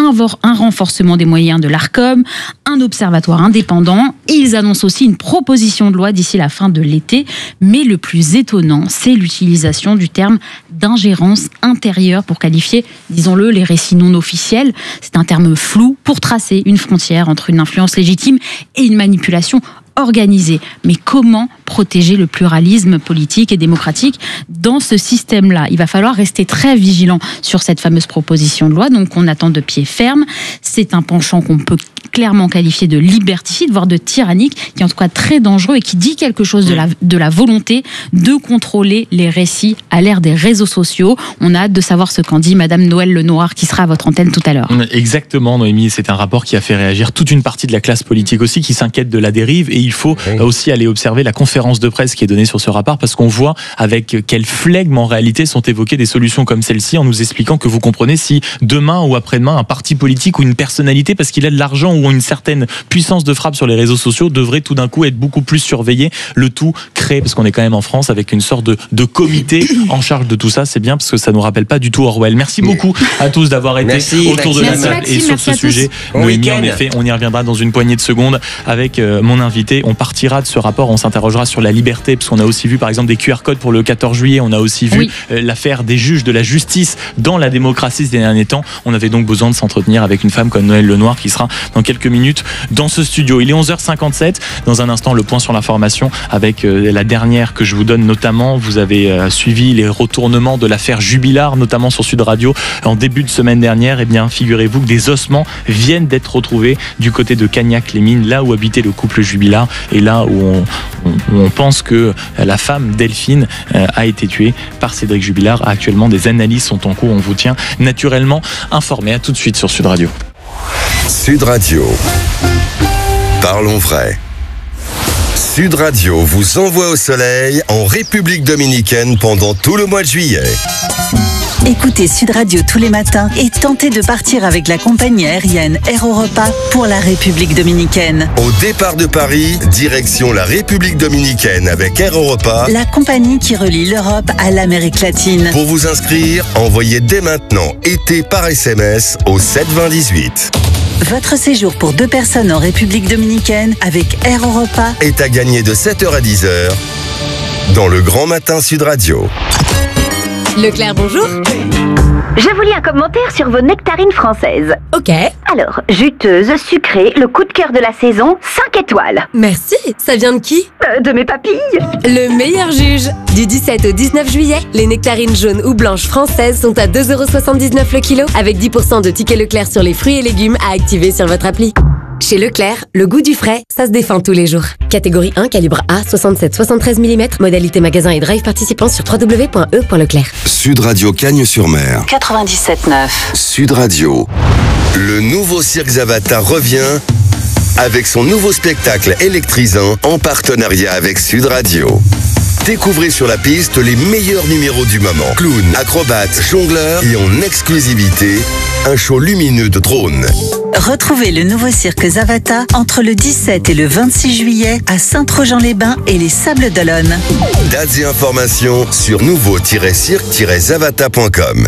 un renforcement des moyens de l'Arcom, un observatoire indépendant, et ils annoncent aussi une proposition de loi d'ici la fin de l'été. Mais le plus étonnant, c'est l'utilisation du terme d'ingérence intérieure pour qualifier, disons-le, les récits non officiels. C'est un terme flou pour tracer une frontière entre une influence légitime et une manipulation organisée. Mais comment protéger le pluralisme politique et démocratique dans ce système-là? Il va falloir rester très vigilant sur cette fameuse proposition de loi, donc on attend de pied ferme. C'est un penchant qu'on peut clairement qualifié de liberticide, voire de tyrannique, qui est en tout cas très dangereux et qui dit quelque chose de la volonté de contrôler les récits à l'ère des réseaux sociaux. On a hâte de savoir ce qu'en dit Madame Noëlle Lenoir, qui sera à votre antenne tout à l'heure. Exactement, Noémie, c'est un rapport qui a fait réagir toute une partie de la classe politique aussi, qui s'inquiète de la dérive, et il faut aussi aller observer la conférence de presse qui est donnée sur ce rapport, parce qu'on voit avec quel flegme en réalité sont évoquées des solutions comme celle-ci, en nous expliquant que vous comprenez, si demain ou après-demain un parti politique ou une personnalité, parce qu'il a de l'argent ou une certaine puissance de frappe sur les réseaux sociaux, devrait tout d'un coup être beaucoup plus surveillé, le tout créé, parce qu'on est quand même en France, avec une sorte de comité en charge de tout ça. C'est bien, parce que ça nous rappelle pas du tout Orwell. Merci beaucoup à tous d'avoir été autour de la table et sur ce sujet. Noémie, en effet, on y reviendra dans une poignée de secondes avec mon invité. On partira de ce rapport, on s'interrogera sur la liberté, parce qu'on a aussi vu par exemple des QR codes pour le 14 juillet, on a aussi vu l'affaire des juges de la justice dans la démocratie ces derniers temps. On avait donc besoin de s'entretenir avec une femme comme Noëlle Lenoir, qui sera dans quelques minutes dans ce studio. Il est 11h57. Dans un instant, le point sur l'information avec la dernière que je vous donne notamment. Vous avez suivi les retournements de l'affaire Jubilard, notamment sur Sud Radio en début de semaine dernière. Eh bien, figurez-vous que des ossements viennent d'être retrouvés du côté de Cagnac-les-Mines, là où habitait le couple Jubilard, et là où on pense que la femme Delphine a été tuée par Cédric Jubilard. Actuellement, des analyses sont en cours. On vous tient naturellement informé. À tout de suite sur Sud Radio. Sud Radio. Parlons vrai. Sud Radio vous envoie au soleil en République dominicaine pendant tout le mois de juillet. Écoutez Sud Radio tous les matins et tentez de partir avec la compagnie aérienne Air Europa pour la République dominicaine. Au départ de Paris, direction la République dominicaine avec Air Europa, La compagnie qui relie l'Europe à l'Amérique latine. Pour vous inscrire, envoyez dès maintenant été par SMS au 72018. Votre séjour pour 2 personnes en République dominicaine avec Air Europa est à gagner de 7h à 10h dans le Grand Matin Sud Radio. Leclerc, bonjour. Je vous lis un commentaire sur vos nectarines françaises. Ok. Alors, juteuse, sucrée, le coup de cœur de la saison, 5 étoiles. Merci. Ça vient de qui? De mes papilles. Le meilleur juge. Du 17 au 19 juillet, les nectarines jaunes ou blanches françaises sont à 2,79€ le kilo, avec 10% de tickets Leclerc sur les fruits et légumes à activer sur votre appli. Chez Leclerc, le goût du frais, ça se défend tous les jours. Catégorie 1, calibre A, 67-73 mm, modalité magasin et drive participant sur www.e.leclerc. Sud Radio Cagnes-sur-Mer. 97.9. Sud Radio. Le nouveau cirque Zavata revient avec son nouveau spectacle électrisant en partenariat avec Sud Radio. Découvrez sur la piste les meilleurs numéros du moment. Clowns, acrobates, jongleurs et en exclusivité, un show lumineux de drones. Retrouvez le nouveau cirque Zavata entre le 17 et le 26 juillet à Saint-Trojan-les-Bains et les Sables d'Olonne. Dates et informations sur nouveau-cirque-zavata.com.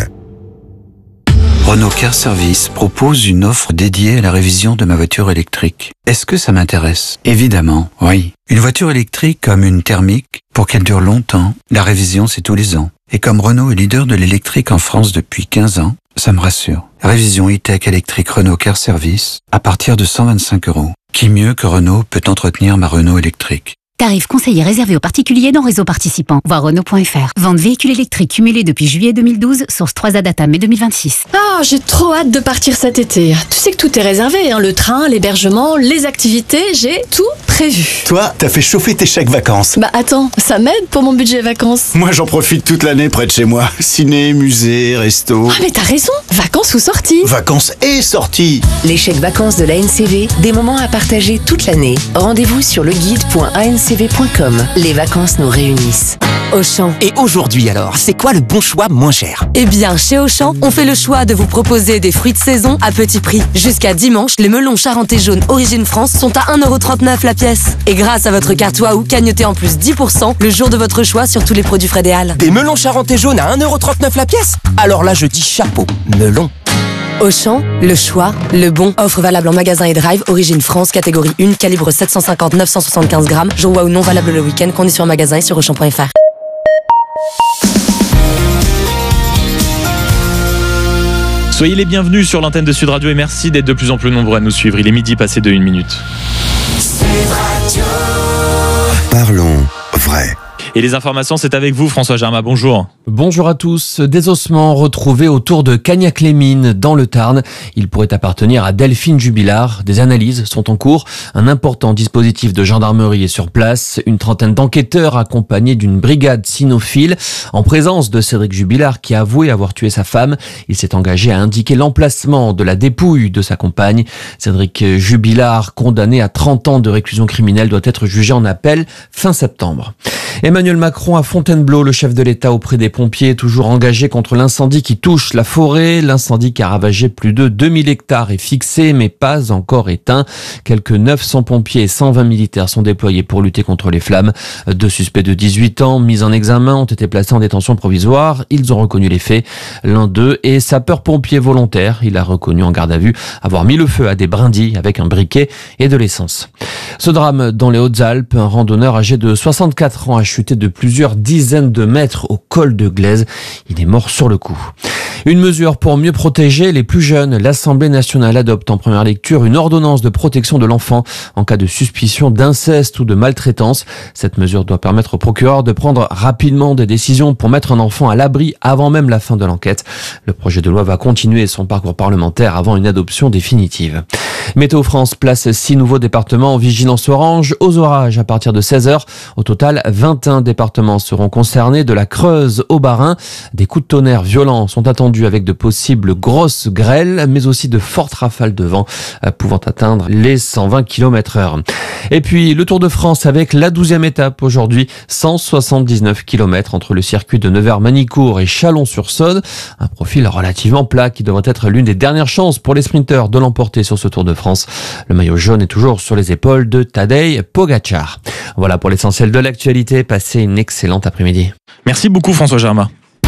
Renault Car Service propose une offre dédiée à la révision de ma voiture électrique. Est-ce que ça m'intéresse? Évidemment, oui. Une voiture électrique comme une thermique, pour qu'elle dure longtemps, la révision c'est tous les ans. Et comme Renault est leader de l'électrique en France depuis 15 ans, ça me rassure. Révision e-tech électrique Renault Car Service à partir de 125€. Qui mieux que Renault peut entretenir ma Renault électrique? Tarif conseillé réservé aux particuliers dans réseau participant. Voir Renault.fr. Vente véhicules électriques cumulés depuis juillet 2012. Source 3A Data mai 2026. Ah, j'ai trop hâte de partir cet été. Tu sais que tout est réservé, hein, le train, l'hébergement, les activités, j'ai tout prévu. Toi, t'as fait chauffer tes chèques vacances. Bah attends, ça m'aide pour mon budget vacances. Moi, j'en profite toute l'année près de chez moi. Ciné, musée, resto. Ah mais t'as raison, vacances ou sorties? Vacances et sorties. Les chèques vacances de l'ANCV, des moments à partager toute l'année. Rendez-vous sur leguide.ancv.com. Les vacances nous réunissent. Auchan. Et aujourd'hui alors, c'est quoi le bon choix moins cher? Eh bien, chez Auchan, on fait le choix de vous proposer des fruits de saison à petit prix. Jusqu'à dimanche, les melons charentais jaunes Origine France sont à 1,39€ la pièce. Et grâce à votre carte Waouh, cagnotez en plus 10% le jour de votre choix sur tous les produits frais des Halles. Des melons charentais jaunes à 1,39€ la pièce? Alors là, je dis chapeau, melon. Auchan, le choix, le bon. Offre valable en magasin et drive, Origine France, catégorie 1, calibre 750-975 grammes. Jour Waouh non valable le week-end, conditions en magasin et sur Auchan.fr. Soyez les bienvenus sur l'antenne de Sud Radio et merci d'être de plus en plus nombreux à nous suivre. Il est midi passé de 1 minute. Parlons vrai. Et les informations, c'est avec vous, François Germain. Bonjour. Bonjour à tous. Des ossements retrouvés autour de Cagnac-les-Mines, dans le Tarn. Ils pourraient appartenir à Delphine Jubilard. Des analyses sont en cours. Un important dispositif de gendarmerie est sur place. Une trentaine d'enquêteurs accompagnés d'une brigade cynophile. En présence de Cédric Jubilard, qui a avoué avoir tué sa femme, il s'est engagé à indiquer l'emplacement de la dépouille de sa compagne. Cédric Jubilard, condamné à 30 ans de réclusion criminelle, doit être jugé en appel fin septembre. Emmanuel Macron à Fontainebleau, le chef de l'État auprès des pompiers, toujours engagé contre l'incendie qui touche la forêt. L'incendie qui a ravagé plus de 2000 hectares est fixé mais pas encore éteint. Quelques 900 pompiers et 120 militaires sont déployés pour lutter contre les flammes. 2 suspects de 18 ans mis en examen ont été placés en détention provisoire. Ils ont reconnu les faits. L'un d'eux est sapeur-pompier volontaire. Il a reconnu en garde à vue avoir mis le feu à des brindilles avec un briquet et de l'essence. Ce drame dans les Hautes-Alpes, un randonneur âgé de 64 ans a chuté de plusieurs dizaines de mètres au col de Glaise. Il est mort sur le coup. Une mesure pour mieux protéger les plus jeunes. L'Assemblée nationale adopte en première lecture une ordonnance de protection de l'enfant en cas de suspicion d'inceste ou de maltraitance. Cette mesure doit permettre au procureur de prendre rapidement des décisions pour mettre un enfant à l'abri avant même la fin de l'enquête. Le projet de loi va continuer son parcours parlementaire avant une adoption définitive. Météo France place 6 nouveaux départements en vigilance orange aux orages à partir de 16h. Au total, 21 départements seront concernés, de la Creuse au Bas-Rhin. Des coups de tonnerre violents sont attendus avec de possibles grosses grêles, mais aussi de fortes rafales de vent pouvant atteindre les 120 km/h. Et puis le Tour de France avec la 12e étape aujourd'hui, 179 km entre le circuit de Nevers-Manicourt et Chalon-sur-Saône. Un profil relativement plat qui devrait être l'une des dernières chances pour les sprinteurs de l'emporter sur ce Tour de France. Le maillot jaune est toujours sur les épaules de Tadej Pogačar. Voilà pour l'essentiel de l'actualité. Passez une excellente après-midi. Merci beaucoup François Germain.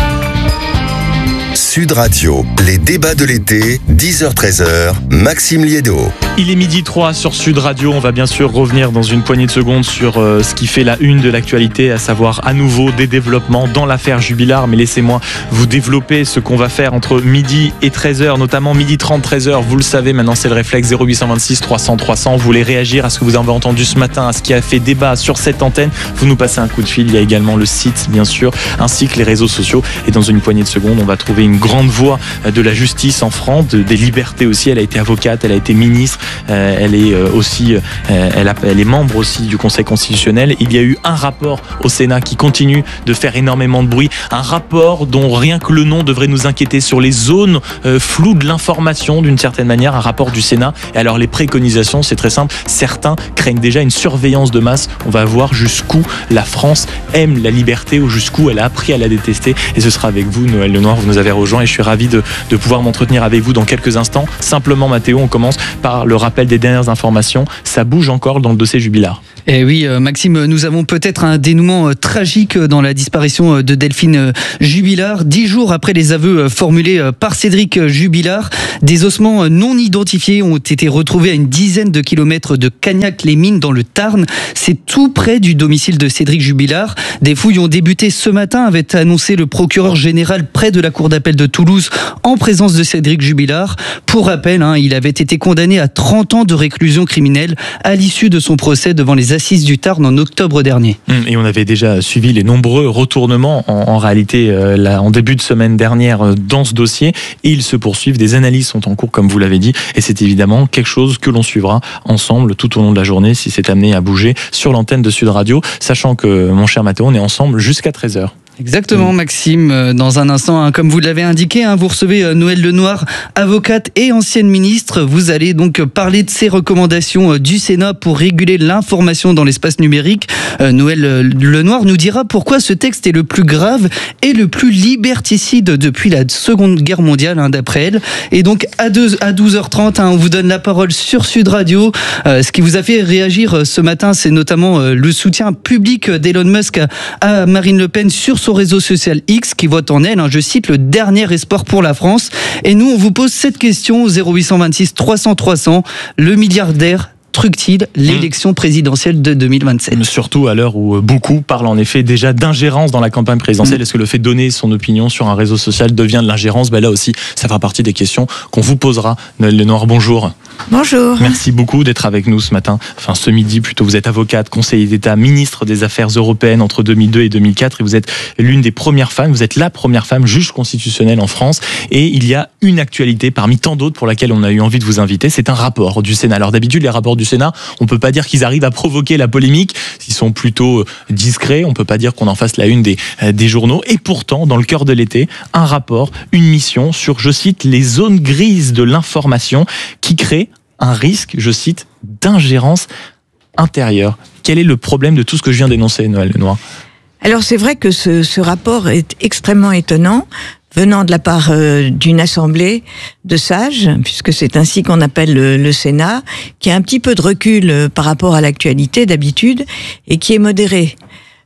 Sud Radio, les débats de l'été, 10h-13h, Maxime Liédo. Il est 12h03 sur Sud Radio. On va bien sûr revenir dans une poignée de secondes sur ce qui fait la une de l'actualité, à savoir à nouveau des développements dans l'affaire Jubilard. Mais laissez-moi vous développer ce qu'on va faire entre midi et 13h, notamment 12h30, 13h. Vous le savez, maintenant c'est le réflexe 0826 300 300. Vous voulez réagir à ce que vous avez entendu ce matin, à ce qui a fait débat sur cette antenne. Vous nous passez un coup de fil. Il y a également le site, bien sûr, ainsi que les réseaux sociaux. Et dans une poignée de secondes, on va trouver une grande voix de la justice en France, des libertés aussi. Elle a été avocate, elle a été ministre, elle est aussi, elle est membre aussi du Conseil constitutionnel. Il y a eu un rapport au Sénat qui continue de faire énormément de bruit, un rapport dont rien que le nom devrait nous inquiéter sur les zones floues de l'information d'une certaine manière, un rapport du Sénat. Et alors les préconisations, c'est très simple, certains craignent déjà une surveillance de masse. On va voir jusqu'où la France aime la liberté ou jusqu'où elle a appris à la détester. Et ce sera avec vous, Noël Lenoir, vous nous avez rejoint et je suis ravi de pouvoir m'entretenir avec vous dans quelques instants. Simplement, Mathéo, on commence par le rappel des dernières informations. Ça bouge encore dans le dossier Jubilard. Eh oui, Maxime, nous avons peut-être un dénouement tragique dans la disparition de Delphine Jubilard. 10 jours après les aveux formulés par Cédric Jubilard, des ossements non identifiés ont été retrouvés à une dizaine de kilomètres de Cagnac-les-Mines dans le Tarn. C'est tout près du domicile de Cédric Jubilard. Des fouilles ont débuté ce matin, avait annoncé le procureur général près de la cour d'appel de Toulouse en présence de Cédric Jubilard. Pour rappel, il avait été condamné à 30 ans de réclusion criminelle à l'issue de son procès devant les assises du Tarn en octobre dernier. Et on avait déjà suivi les nombreux retournements en réalité en début de semaine dernière dans ce dossier et ils se poursuivent. Des analyses sont en cours comme vous l'avez dit et c'est évidemment quelque chose que l'on suivra ensemble tout au long de la journée si c'est amené à bouger sur l'antenne de Sud Radio, sachant que mon cher Mathéo, on est ensemble jusqu'à 13h. Exactement, Maxime. Dans un instant, comme vous l'avez indiqué, vous recevez Noël Lenoir, avocate et ancienne ministre. Vous allez donc parler de ces recommandations du Sénat pour réguler l'information dans l'espace numérique. Noël Lenoir nous dira pourquoi ce texte est le plus grave et le plus liberticide depuis la Seconde Guerre mondiale, d'après elle. Et donc, à 12h30, on vous donne la parole sur Sud Radio. Ce qui vous a fait réagir ce matin, c'est notamment le soutien public d'Elon Musk à Marine Le Pen sur son réseau social X qui voit en elle, je cite, le dernier espoir pour la France. Et nous, on vous pose cette question au 0826 300 300. Le milliardaire truque-t-il l'élection présidentielle de 2027 ? Surtout à l'heure où beaucoup parlent en effet déjà d'ingérence dans la campagne présidentielle. Est-ce que le fait de donner son opinion sur un réseau social devient de l'ingérence ? Là aussi, ça fera partie des questions qu'on vous posera. Noël Lenoir, bonjour. Bonjour. Merci beaucoup d'être avec nous ce matin. Enfin, ce midi plutôt. Vous êtes avocate, conseiller d'État, ministre des Affaires européennes entre 2002 et 2004 et vous êtes l'une des premières femmes, vous êtes la première femme juge constitutionnelle en France et il y a une actualité parmi tant d'autres pour laquelle on a eu envie de vous inviter. C'est un rapport du Sénat. Alors d'habitude, les rapports du Sénat, on peut pas dire qu'ils arrivent à provoquer la polémique. Ils sont plutôt discrets. On peut pas dire qu'on en fasse la une des journaux. Et pourtant, dans le cœur de l'été, un rapport, une mission sur, je cite, les zones grises de l'information qui créent un risque, je cite, d'ingérence intérieure. Quel est le problème de tout ce que je viens d'énoncer, Noël Lenoir ? Alors c'est vrai que ce rapport est extrêmement étonnant, venant de la part d'une assemblée de sages, puisque c'est ainsi qu'on appelle le Sénat, qui a un petit peu de recul par rapport à l'actualité d'habitude, et qui est modéré.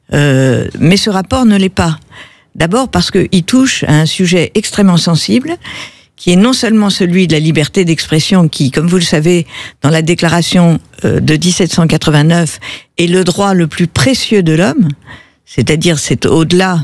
Mais ce rapport ne l'est pas. D'abord parce qu'il touche à un sujet extrêmement sensible, qui est non seulement celui de la liberté d'expression, qui, comme vous le savez, dans la déclaration de 1789, est le droit le plus précieux de l'homme, c'est-à-dire c'est au-delà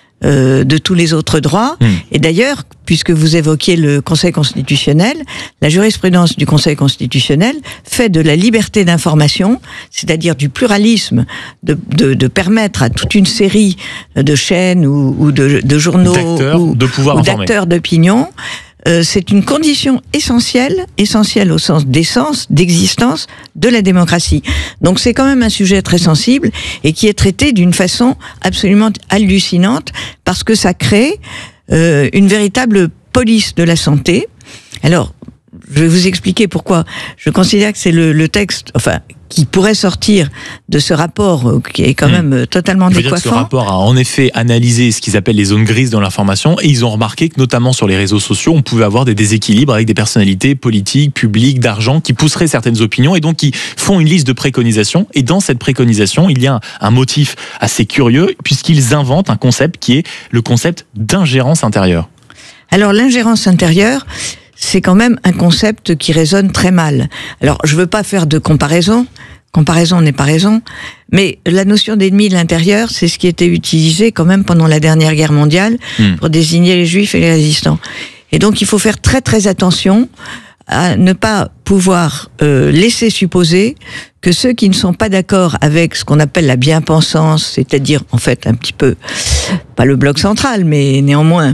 de tous les autres droits. Et d'ailleurs, puisque vous évoquiez le Conseil constitutionnel, la jurisprudence du Conseil constitutionnel fait de la liberté d'information, c'est-à-dire du pluralisme, de permettre à toute une série de chaînes ou de journaux ou d'acteurs d'opinion, c'est une condition essentielle au sens d'essence, d'existence de la démocratie. Donc c'est quand même un sujet très sensible et qui est traité d'une façon absolument hallucinante parce que ça crée une véritable police de la santé. Alors, je vais vous expliquer pourquoi. Je considère que c'est le texte, qui pourrait sortir de ce rapport qui est quand même totalement décoiffant. Ce rapport a en effet analysé ce qu'ils appellent les zones grises dans l'information et ils ont remarqué que notamment sur les réseaux sociaux, on pouvait avoir des déséquilibres avec des personnalités politiques, publiques, d'argent qui pousseraient certaines opinions et donc qui font une liste de préconisations. Et dans cette préconisation, il y a un motif assez curieux puisqu'ils inventent un concept qui est le concept d'ingérence intérieure. Alors l'ingérence intérieure, c'est quand même un concept qui résonne très mal. Alors, je veux pas faire de comparaison n'est pas raison, mais la notion d'ennemi de l'intérieur, c'est ce qui était utilisé quand même pendant la dernière guerre mondiale pour désigner les juifs et les résistants. Et donc, il faut faire très très attention à ne pas pouvoir laisser supposer que ceux qui ne sont pas d'accord avec ce qu'on appelle la bien-pensance, c'est-à-dire en fait un petit peu, pas le bloc central, mais néanmoins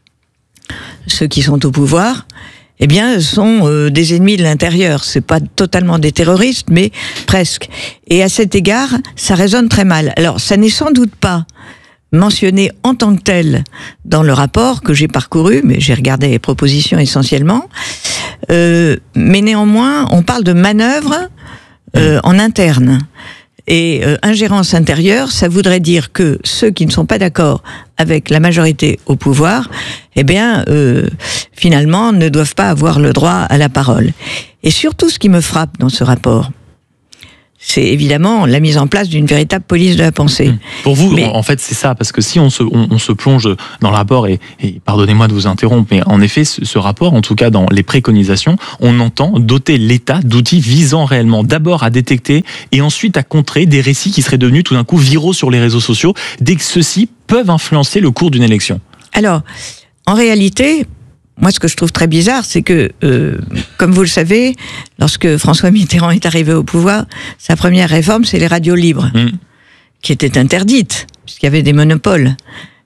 ceux qui sont au pouvoir, eh bien, sont des ennemis de l'intérieur. C'est pas totalement des terroristes, mais presque. Et à cet égard, ça résonne très mal. Alors, ça n'est sans doute pas mentionné en tant que tel dans le rapport que j'ai parcouru, mais j'ai regardé les propositions essentiellement. Mais néanmoins, on parle de manœuvre en interne. Et ingérence intérieure, ça voudrait dire que ceux qui ne sont pas d'accord avec la majorité au pouvoir, eh bien, finalement, ne doivent pas avoir le droit à la parole. Et surtout, ce qui me frappe dans ce rapport, c'est évidemment la mise en place d'une véritable police de la pensée. Pour vous, en fait, c'est ça, parce que si on se plonge dans le rapport, et pardonnez-moi de vous interrompre, mais en effet, ce rapport, en tout cas dans les préconisations, on entend doter l'État d'outils visant réellement d'abord à détecter et ensuite à contrer des récits qui seraient devenus tout d'un coup viraux sur les réseaux sociaux, dès que ceux-ci peuvent influencer le cours d'une élection. Alors, en réalité, moi, ce que je trouve très bizarre, c'est que, comme vous le savez, lorsque François Mitterrand est arrivé au pouvoir, sa première réforme, c'est les radios libres, qui étaient interdites, puisqu'il y avait des monopoles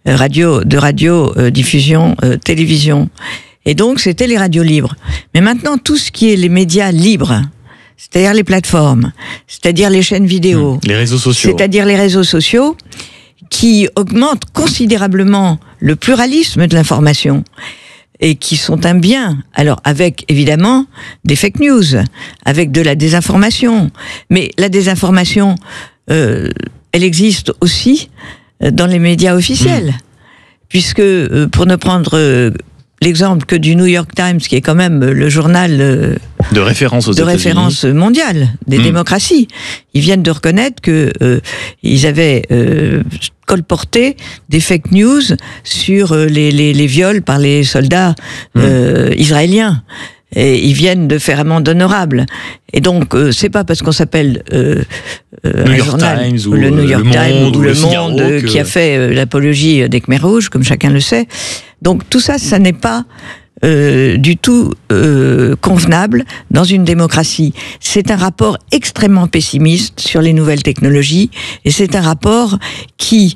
diffusion, télévision. Et donc, c'était les radios libres. Mais maintenant, tout ce qui est les médias libres, c'est-à-dire les plateformes, c'est-à-dire les chaînes vidéo, les réseaux sociaux, c'est-à-dire les réseaux sociaux, qui augmentent considérablement le pluralisme de l'information, et qui sont un bien, alors avec évidemment des fake news, avec de la désinformation. Mais la désinformation, elle existe aussi dans les médias officiels. Puisque, pour ne prendre l'exemple que du New York Times, qui est quand même le journal de référence aux États-Unis, référence mondiale des démocraties, ils viennent de reconnaître que ils avaient colporté des fake news sur les viols par les soldats israéliens. Et ils viennent de faire amende honorable. Et donc, c'est pas parce qu'on s'appelle un journal, Times, ou le New York Times ou le Figaro Monde qui a fait l'apologie des Khmers rouges, comme chacun le sait. Donc tout ça, ça n'est pas du tout convenable dans une démocratie. C'est un rapport extrêmement pessimiste sur les nouvelles technologies, et c'est un rapport qui,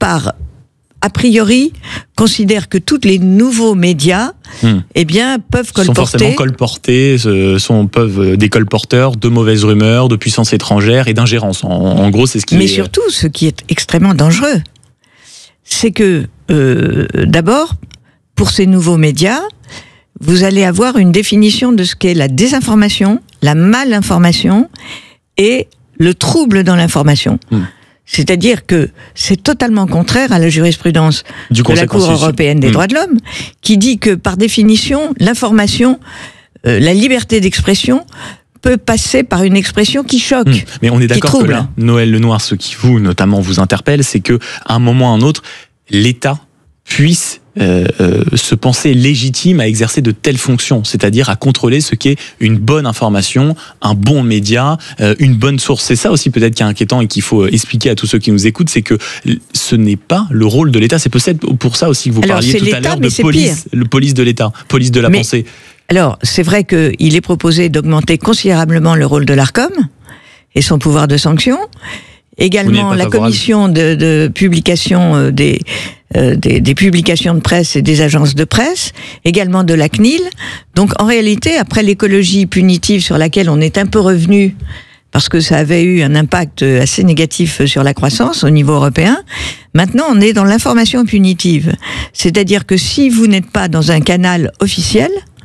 a priori, considère que tous les nouveaux médias, eh bien, peuvent colporter. Sont forcément colportés, peuvent des colporteurs de mauvaises rumeurs, de puissance étrangère et d'ingérence. En gros, c'est ce qui. Mais surtout, ce qui est extrêmement dangereux, c'est que d'abord, pour ces nouveaux médias, vous allez avoir une définition de ce qu'est la désinformation, la malinformation et le trouble dans l'information. C'est-à-dire que c'est totalement contraire à la jurisprudence de la Cour européenne des droits de l'homme, qui dit que par définition, l'information, la liberté d'expression peut passer par une expression qui choque. Mais on est d'accord que là, Noël Lenoir, ce qui vous, notamment, vous interpelle, c'est qu'à un moment ou à un autre, l'État puisse se penser légitime à exercer de telles fonctions, c'est-à-dire à contrôler ce qu'est une bonne information, un bon média, une bonne source. C'est ça aussi peut-être qui est inquiétant et qu'il faut expliquer à tous ceux qui nous écoutent, c'est que ce n'est pas le rôle de l'État. C'est peut-être pour ça aussi que vous parliez tout à l'heure de police de l'État, police de la pensée. Alors, c'est vrai qu'il est proposé d'augmenter considérablement le rôle de l'Arcom et son pouvoir de sanction. Également, la commission de publication des publications de presse et des agences de presse, également de la CNIL. Donc, en réalité, après l'écologie punitive sur laquelle on est un peu revenu, parce que ça avait eu un impact assez négatif sur la croissance au niveau européen, maintenant on est dans l'information punitive. C'est-à-dire que si vous n'êtes pas dans un canal officiel,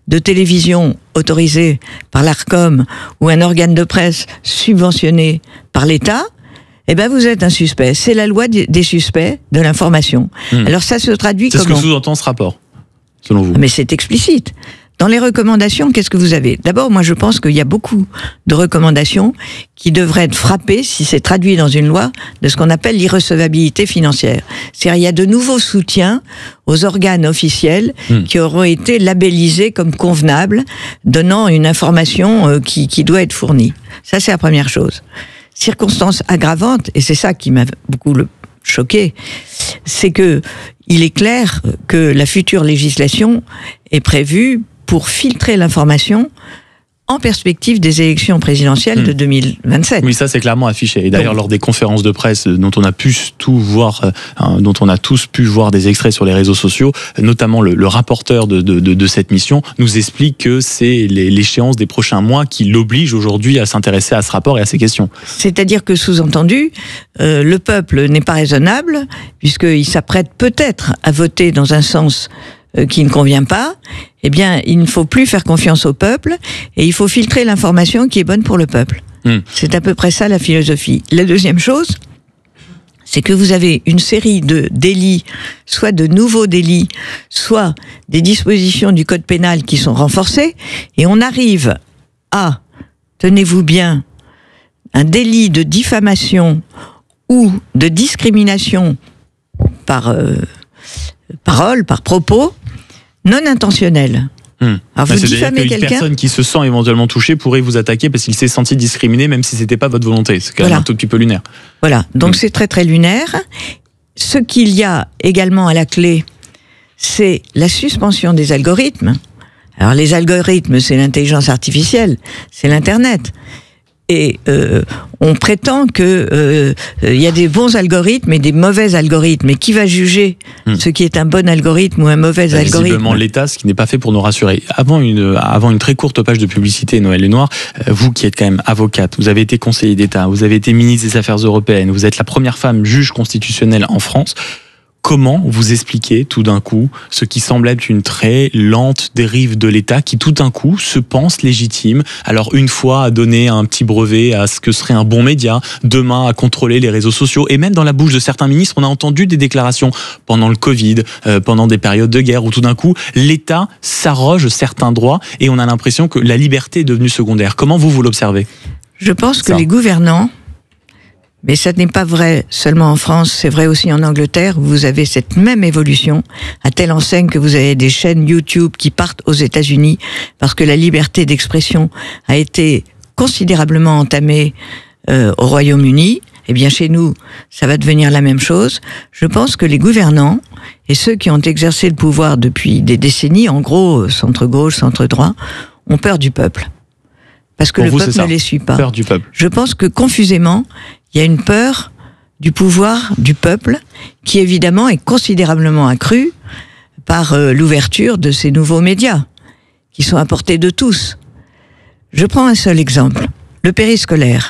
de télévision autorisé par l'Arcom ou un organe de presse subventionné par l'État, eh ben vous êtes un suspect. C'est la loi des suspects de l'information. Alors ça se traduit comment ? C'est ce que sous-entend ce rapport, selon vous ? Mais c'est explicite. Dans les recommandations, qu'est-ce que vous avez ? D'abord, moi je pense qu'il y a beaucoup de recommandations qui devraient être frappées, si c'est traduit dans une loi, de ce qu'on appelle l'irrecevabilité financière. C'est-à-dire il y a de nouveaux soutiens aux organes officiels qui auront été labellisés comme convenables, donnant une information qui doit être fournie. Ça, c'est la première chose. Circonstance aggravante, et c'est ça qui m'a beaucoup choqué, c'est que il est clair que la future législation est prévue pour filtrer l'information en perspective des élections présidentielles de 2027. Oui, ça c'est clairement affiché. Et d'ailleurs, lors des conférences de presse dont on a pu tout voir, dont on a tous pu voir des extraits sur les réseaux sociaux, notamment le rapporteur de cette mission nous explique que c'est l'échéance des prochains mois qui l'oblige aujourd'hui à s'intéresser à ce rapport et à ces questions. C'est-à-dire que, sous-entendu, le peuple n'est pas raisonnable, puisqu'il s'apprête peut-être à voter dans un sens qui ne convient pas. Eh bien, il ne faut plus faire confiance au peuple et il faut filtrer l'information qui est bonne pour le peuple. C'est à peu près ça la philosophie. La deuxième chose, c'est que vous avez une série de délits, soit de nouveaux délits, soit des dispositions du code pénal qui sont renforcées, et on arrive à, tenez-vous bien, un délit de diffamation ou de discrimination par parole, par propos, non intentionnel. Alors vous diffamez quelqu'un. Une personne qui se sent éventuellement touchée pourrait vous attaquer parce qu'il s'est senti discriminé, même si c'était pas votre volonté. C'est quand même un tout petit peu lunaire. Voilà, donc c'est très très lunaire. Ce qu'il y a également à la clé, c'est la suspension des algorithmes. Alors les algorithmes, c'est l'intelligence artificielle, c'est l'Internet. Et on prétend que il y a des bons algorithmes et des mauvais algorithmes. Et qui va juger ce qui est un bon algorithme ou un mauvais algorithme ? Visiblement l'État, ce qui n'est pas fait pour nous rassurer. Avant une très courte page de publicité, Noëlle Lenoir, vous qui êtes quand même avocate, vous avez été conseiller d'État, vous avez été ministre des Affaires européennes, vous êtes la première femme juge constitutionnelle en France. Comment vous expliquez tout d'un coup ce qui semble être une très lente dérive de l'État qui tout d'un coup se pense légitime, alors une fois à donner un petit brevet à ce que serait un bon média, demain à contrôler les réseaux sociaux, et même dans la bouche de certains ministres, on a entendu des déclarations pendant le Covid, pendant des périodes de guerre, où tout d'un coup l'État s'arroge certains droits et on a l'impression que la liberté est devenue secondaire. Comment vous l'observez ? Je pense que les gouvernants, mais ça n'est pas vrai seulement en France, c'est vrai aussi en Angleterre, où vous avez cette même évolution, à telle enseigne que vous avez des chaînes YouTube qui partent aux États-Unis, parce que la liberté d'expression a été considérablement entamée au Royaume-Uni. Eh bien, chez nous, ça va devenir la même chose. Je pense que les gouvernants, et ceux qui ont exercé le pouvoir depuis des décennies, en gros, centre-gauche, centre-droit, ont peur du peuple. Parce que le peuple ne les suit pas. Peur du peuple. Je pense que confusément, il y a une peur du pouvoir du peuple qui évidemment est considérablement accrue par l'ouverture de ces nouveaux médias qui sont à portée de tous. Je prends un seul exemple, le périscolaire.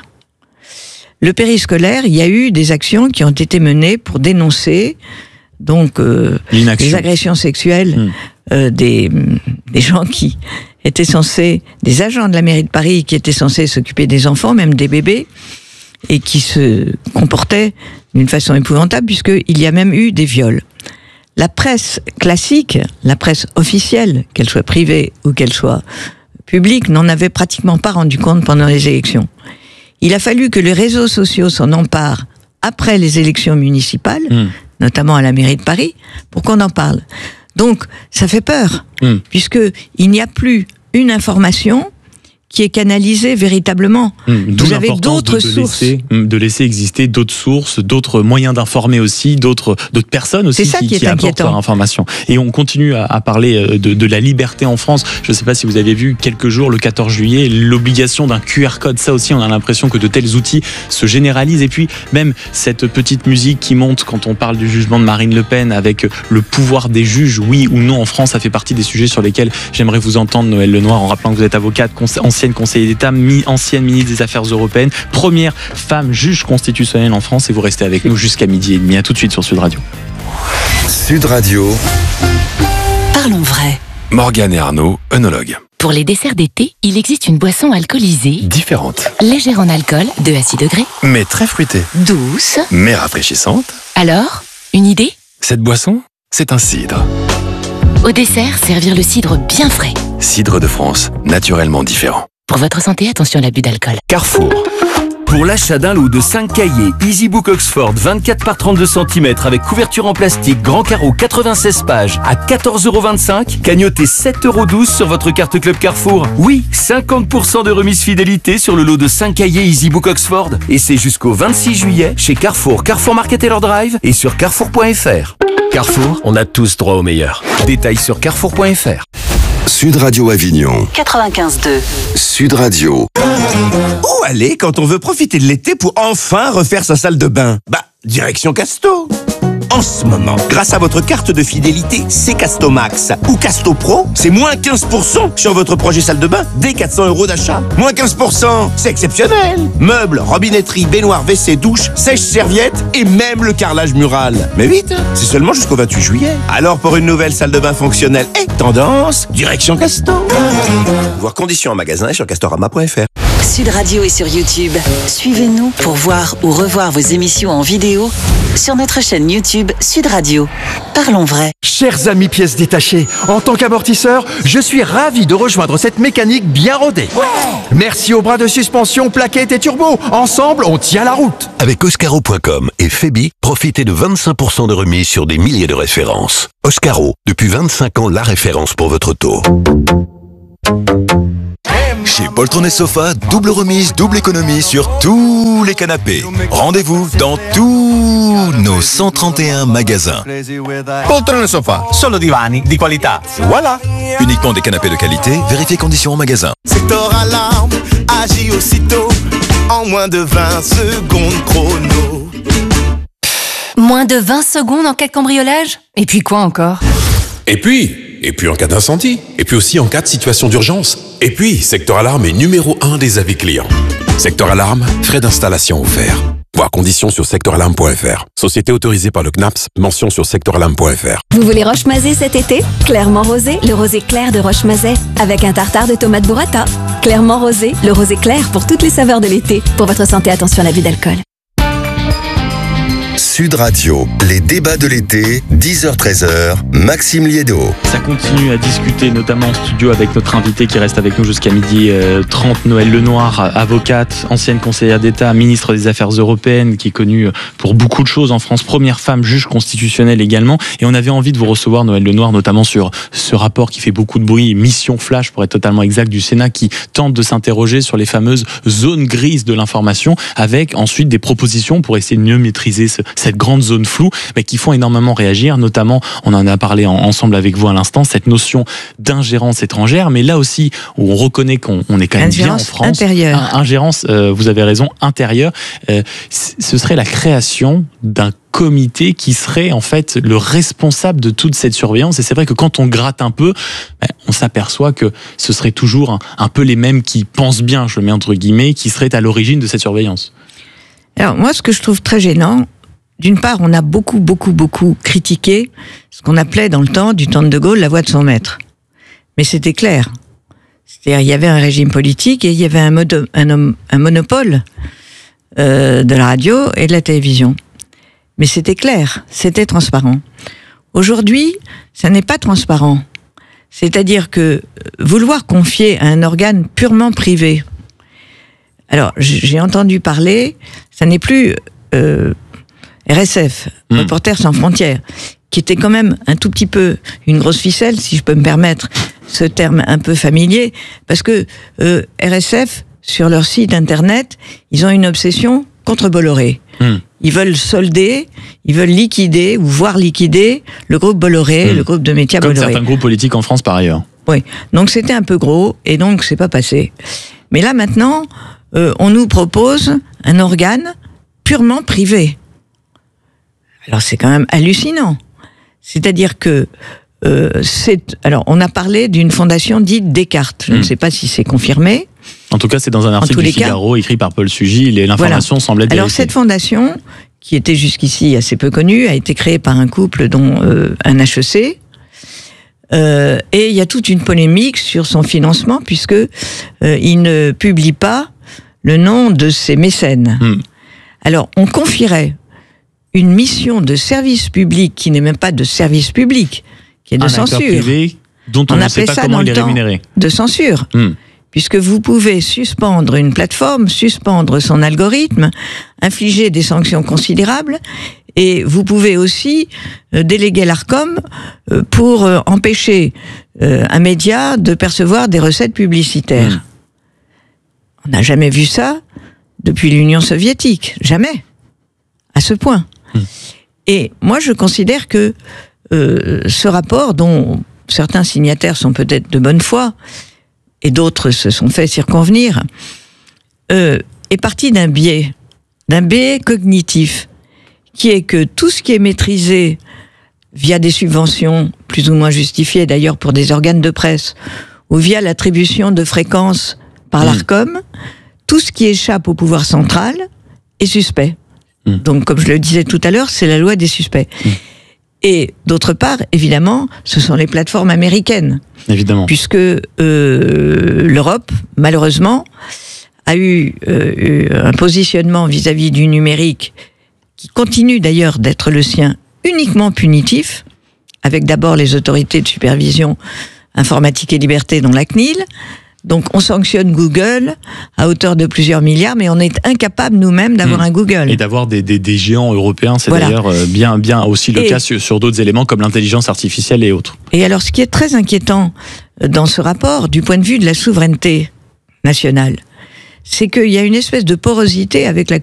Le périscolaire, il y a eu des actions qui ont été menées pour dénoncer donc les agressions sexuelles des gens qui étaient censés, des agents de la mairie de Paris qui étaient censés s'occuper des enfants, même des bébés, et qui se comportaient d'une façon épouvantable, puisqu'il y a même eu des viols. La presse classique, la presse officielle, qu'elle soit privée ou qu'elle soit publique, n'en avait pratiquement pas rendu compte pendant les élections. Il a fallu que les réseaux sociaux s'en emparent après les élections municipales, notamment à la mairie de Paris, pour qu'on en parle. Donc, ça fait peur, puisqu'il n'y a plus une information qui est canalisée véritablement. Vous avez d'autres sources. De laisser exister d'autres sources, d'autres moyens d'informer aussi, d'autres personnes aussi qui apportent leur information. Et on continue à parler de la liberté en France. Je ne sais pas si vous avez vu quelques jours, le 14 juillet, l'obligation d'un QR code. Ça aussi, on a l'impression que de tels outils se généralisent. Et puis, même cette petite musique qui monte quand on parle du jugement de Marine Le Pen avec le pouvoir des juges, oui ou non en France, ça fait partie des sujets sur lesquels j'aimerais vous entendre, Noëlle Lenoir, en rappelant que vous êtes avocate, ancienne conseillère d'État, ancienne ministre des Affaires européennes, première femme juge constitutionnelle en France, et vous restez avec nous jusqu'à 12h30. À tout de suite sur Sud Radio. Sud Radio. Parlons vrai. Morgane et Arnaud, œnologues. Pour les desserts d'été, il existe une boisson alcoolisée. Différente. Légère en alcool, 2 à 6 degrés. Mais très fruitée. Douce. Mais rafraîchissante. Alors, une idée ? Cette boisson, c'est un cidre. Au dessert, servir le cidre bien frais. Cidre de France, naturellement différent. Pour votre santé, attention à l'abus d'alcool. Carrefour. Pour l'achat d'un lot de 5 cahiers EasyBook Oxford 24 par 32 cm avec couverture en plastique, grand carreau 96 pages à 14,25 €, cagnotez 7,12 € sur votre carte Club Carrefour. Oui, 50% de remise fidélité sur le lot de 5 cahiers EasyBook Oxford. Et c'est jusqu'au 26 juillet chez Carrefour, Carrefour Market Taylor Drive et sur carrefour.fr. Carrefour, on a tous droit au meilleur. Détails sur carrefour.fr. Sud Radio Avignon. 95.2. Sud Radio. Où aller quand on veut profiter de l'été pour enfin refaire sa salle de bain ? Direction Casto. En ce moment, grâce à votre carte de fidélité C-Casto Max ou Casto Pro, c'est moins 15% sur votre projet salle de bain dès 400 € d'achat. Moins 15%, c'est exceptionnel. Meubles, robinetterie, baignoire, WC, douche, sèche-serviette et même le carrelage mural. Mais vite, c'est seulement jusqu'au 28 juillet. Alors pour une nouvelle salle de bain fonctionnelle et tendance, direction Casto. Voir conditions en magasin et sur castorama.fr. Sud Radio est sur YouTube. Suivez-nous pour voir ou revoir vos émissions en vidéo sur notre chaîne YouTube Sud Radio. Parlons vrai. Chers amis pièces détachées, en tant qu'amortisseur, je suis ravi de rejoindre cette mécanique bien rodée. Ouais. Merci aux bras de suspension, plaquettes et turbo. Ensemble, on tient la route. Avec Oscaro.com et Febi, profitez de 25% de remise sur des milliers de références. Oscaro, depuis 25 ans, la référence pour votre taux. Chez Poltron et Sofa, double remise, double économie sur tous les canapés. Rendez-vous dans tous nos 131 magasins. Poltron et Sofa, solo divani di qualità. Voilà. Uniquement des canapés de qualité, vérifiez conditions en magasin. Sector Alarme agit aussitôt en moins de 20 secondes chrono. Moins de 20 secondes en cas de cambriolage ? Et puis quoi encore ? Et puis en cas d'incendie. Et puis aussi en cas de situation d'urgence. Et puis, Sector Alarme est numéro 1 des avis clients. Sector Alarme, frais d'installation offerts. Voir conditions sur sectoralarme.fr. Société autorisée par le CNAPS, mention sur sectoralarme.fr. Vous voulez Roche-Mazet cet été ? Clairement rosé, le rosé clair de Roche-Mazet. Avec un tartare de tomates burrata. Clairement rosé, le rosé clair pour toutes les saveurs de l'été. Pour votre santé, attention à l'abus d'alcool. Sud Radio, les débats de l'été, 10h-13h, Maxime Liédo. Ça continue à discuter, notamment en studio avec notre invité qui reste avec nous jusqu'à 12h30, Noëlle Lenoir, avocate, ancienne conseillère d'État, ministre des Affaires européennes, qui est connue pour beaucoup de choses en France, première femme juge constitutionnelle également. Et on avait envie de vous recevoir, Noëlle Lenoir, notamment sur ce rapport qui fait beaucoup de bruit, Mission Flash pour être totalement exact, du Sénat, qui tente de s'interroger sur les fameuses zones grises de l'information, avec ensuite des propositions pour essayer de mieux maîtriser cette grande zone floue, mais qui font énormément réagir, notamment, on en a parlé ensemble avec vous à l'instant, cette notion d'ingérence étrangère, mais là aussi, où on reconnaît qu'on est quand même bien en France. Intérieure. Ingérence, vous avez raison, intérieure. Ce serait la création d'un comité qui serait en fait le responsable de toute cette surveillance. Et c'est vrai que quand on gratte un peu, on s'aperçoit que ce serait toujours un peu les mêmes qui pensent bien, je le mets entre guillemets, qui seraient à l'origine de cette surveillance. Alors moi, ce que je trouve très gênant, d'une part, on a beaucoup critiqué ce qu'on appelait dans le temps, du temps de De Gaulle, la voix de son maître. Mais c'était clair. C'est-à-dire, il y avait un régime politique et il y avait un monopole de la radio et de la télévision. Mais c'était clair, c'était transparent. Aujourd'hui, ça n'est pas transparent. C'est-à-dire que vouloir confier à un organe purement privé. Alors, j'ai entendu parler, ça n'est plus RSF, Reporters sans frontières, qui était quand même un tout petit peu une grosse ficelle, si je peux me permettre ce terme un peu familier, parce que RSF, sur leur site internet, ils ont une obsession contre Bolloré. Ils veulent solder, ils veulent liquider ou voir liquider le groupe Bolloré, le groupe de médias Bolloré. Comme certains groupes politiques en France par ailleurs. Oui, donc c'était un peu gros et donc c'est pas passé. Mais là maintenant, on nous propose un organe purement privé. Alors c'est quand même hallucinant. C'est-à-dire que alors on a parlé d'une fondation dite Descartes. Je ne sais pas si c'est confirmé. En tout cas, c'est dans un article du Figaro écrit par Paul Sugy. L'information semble être Alors vérifiée. cette fondation, qui était jusqu'ici assez peu connue, a été créée par un couple dont un HEC. Et il y a toute une polémique sur son financement, puisque il ne publie pas le nom de ses mécènes. Alors, on confierait une mission de service public qui n'est même pas de service public, qui est de censure. Privé dont on ne sait pas comment il est rémunéré. De censure. Puisque vous pouvez suspendre une plateforme, suspendre son algorithme, infliger des sanctions considérables, et vous pouvez aussi déléguer l'Arcom pour empêcher un média de percevoir des recettes publicitaires. On n'a jamais vu ça depuis l'Union soviétique, jamais, à ce point. Et moi, je considère que ce rapport, dont certains signataires sont peut-être de bonne foi, et d'autres se sont fait circonvenir, est parti d'un biais cognitif, qui est que tout ce qui est maîtrisé via des subventions, plus ou moins justifiées d'ailleurs pour des organes de presse, ou via l'attribution de fréquences par l'Arcom, tout ce qui échappe au pouvoir central est suspect. Donc, comme je le disais tout à l'heure, c'est la loi des suspects. Et d'autre part, évidemment, ce sont les plateformes américaines. Évidemment. Puisque l'Europe, malheureusement, a eu un positionnement vis-à-vis du numérique qui continue d'ailleurs d'être le sien uniquement punitif, avec d'abord les autorités de supervision informatique et liberté, dont la CNIL. Donc on sanctionne Google à hauteur de plusieurs milliards, mais on est incapable nous-mêmes d'avoir un Google. Et d'avoir des géants européens, c'est d'ailleurs bien aussi le cas sur d'autres éléments comme l'intelligence artificielle et autres. Et alors ce qui est très inquiétant dans ce rapport, du point de vue de la souveraineté nationale, c'est qu'il y a une espèce de porosité avec la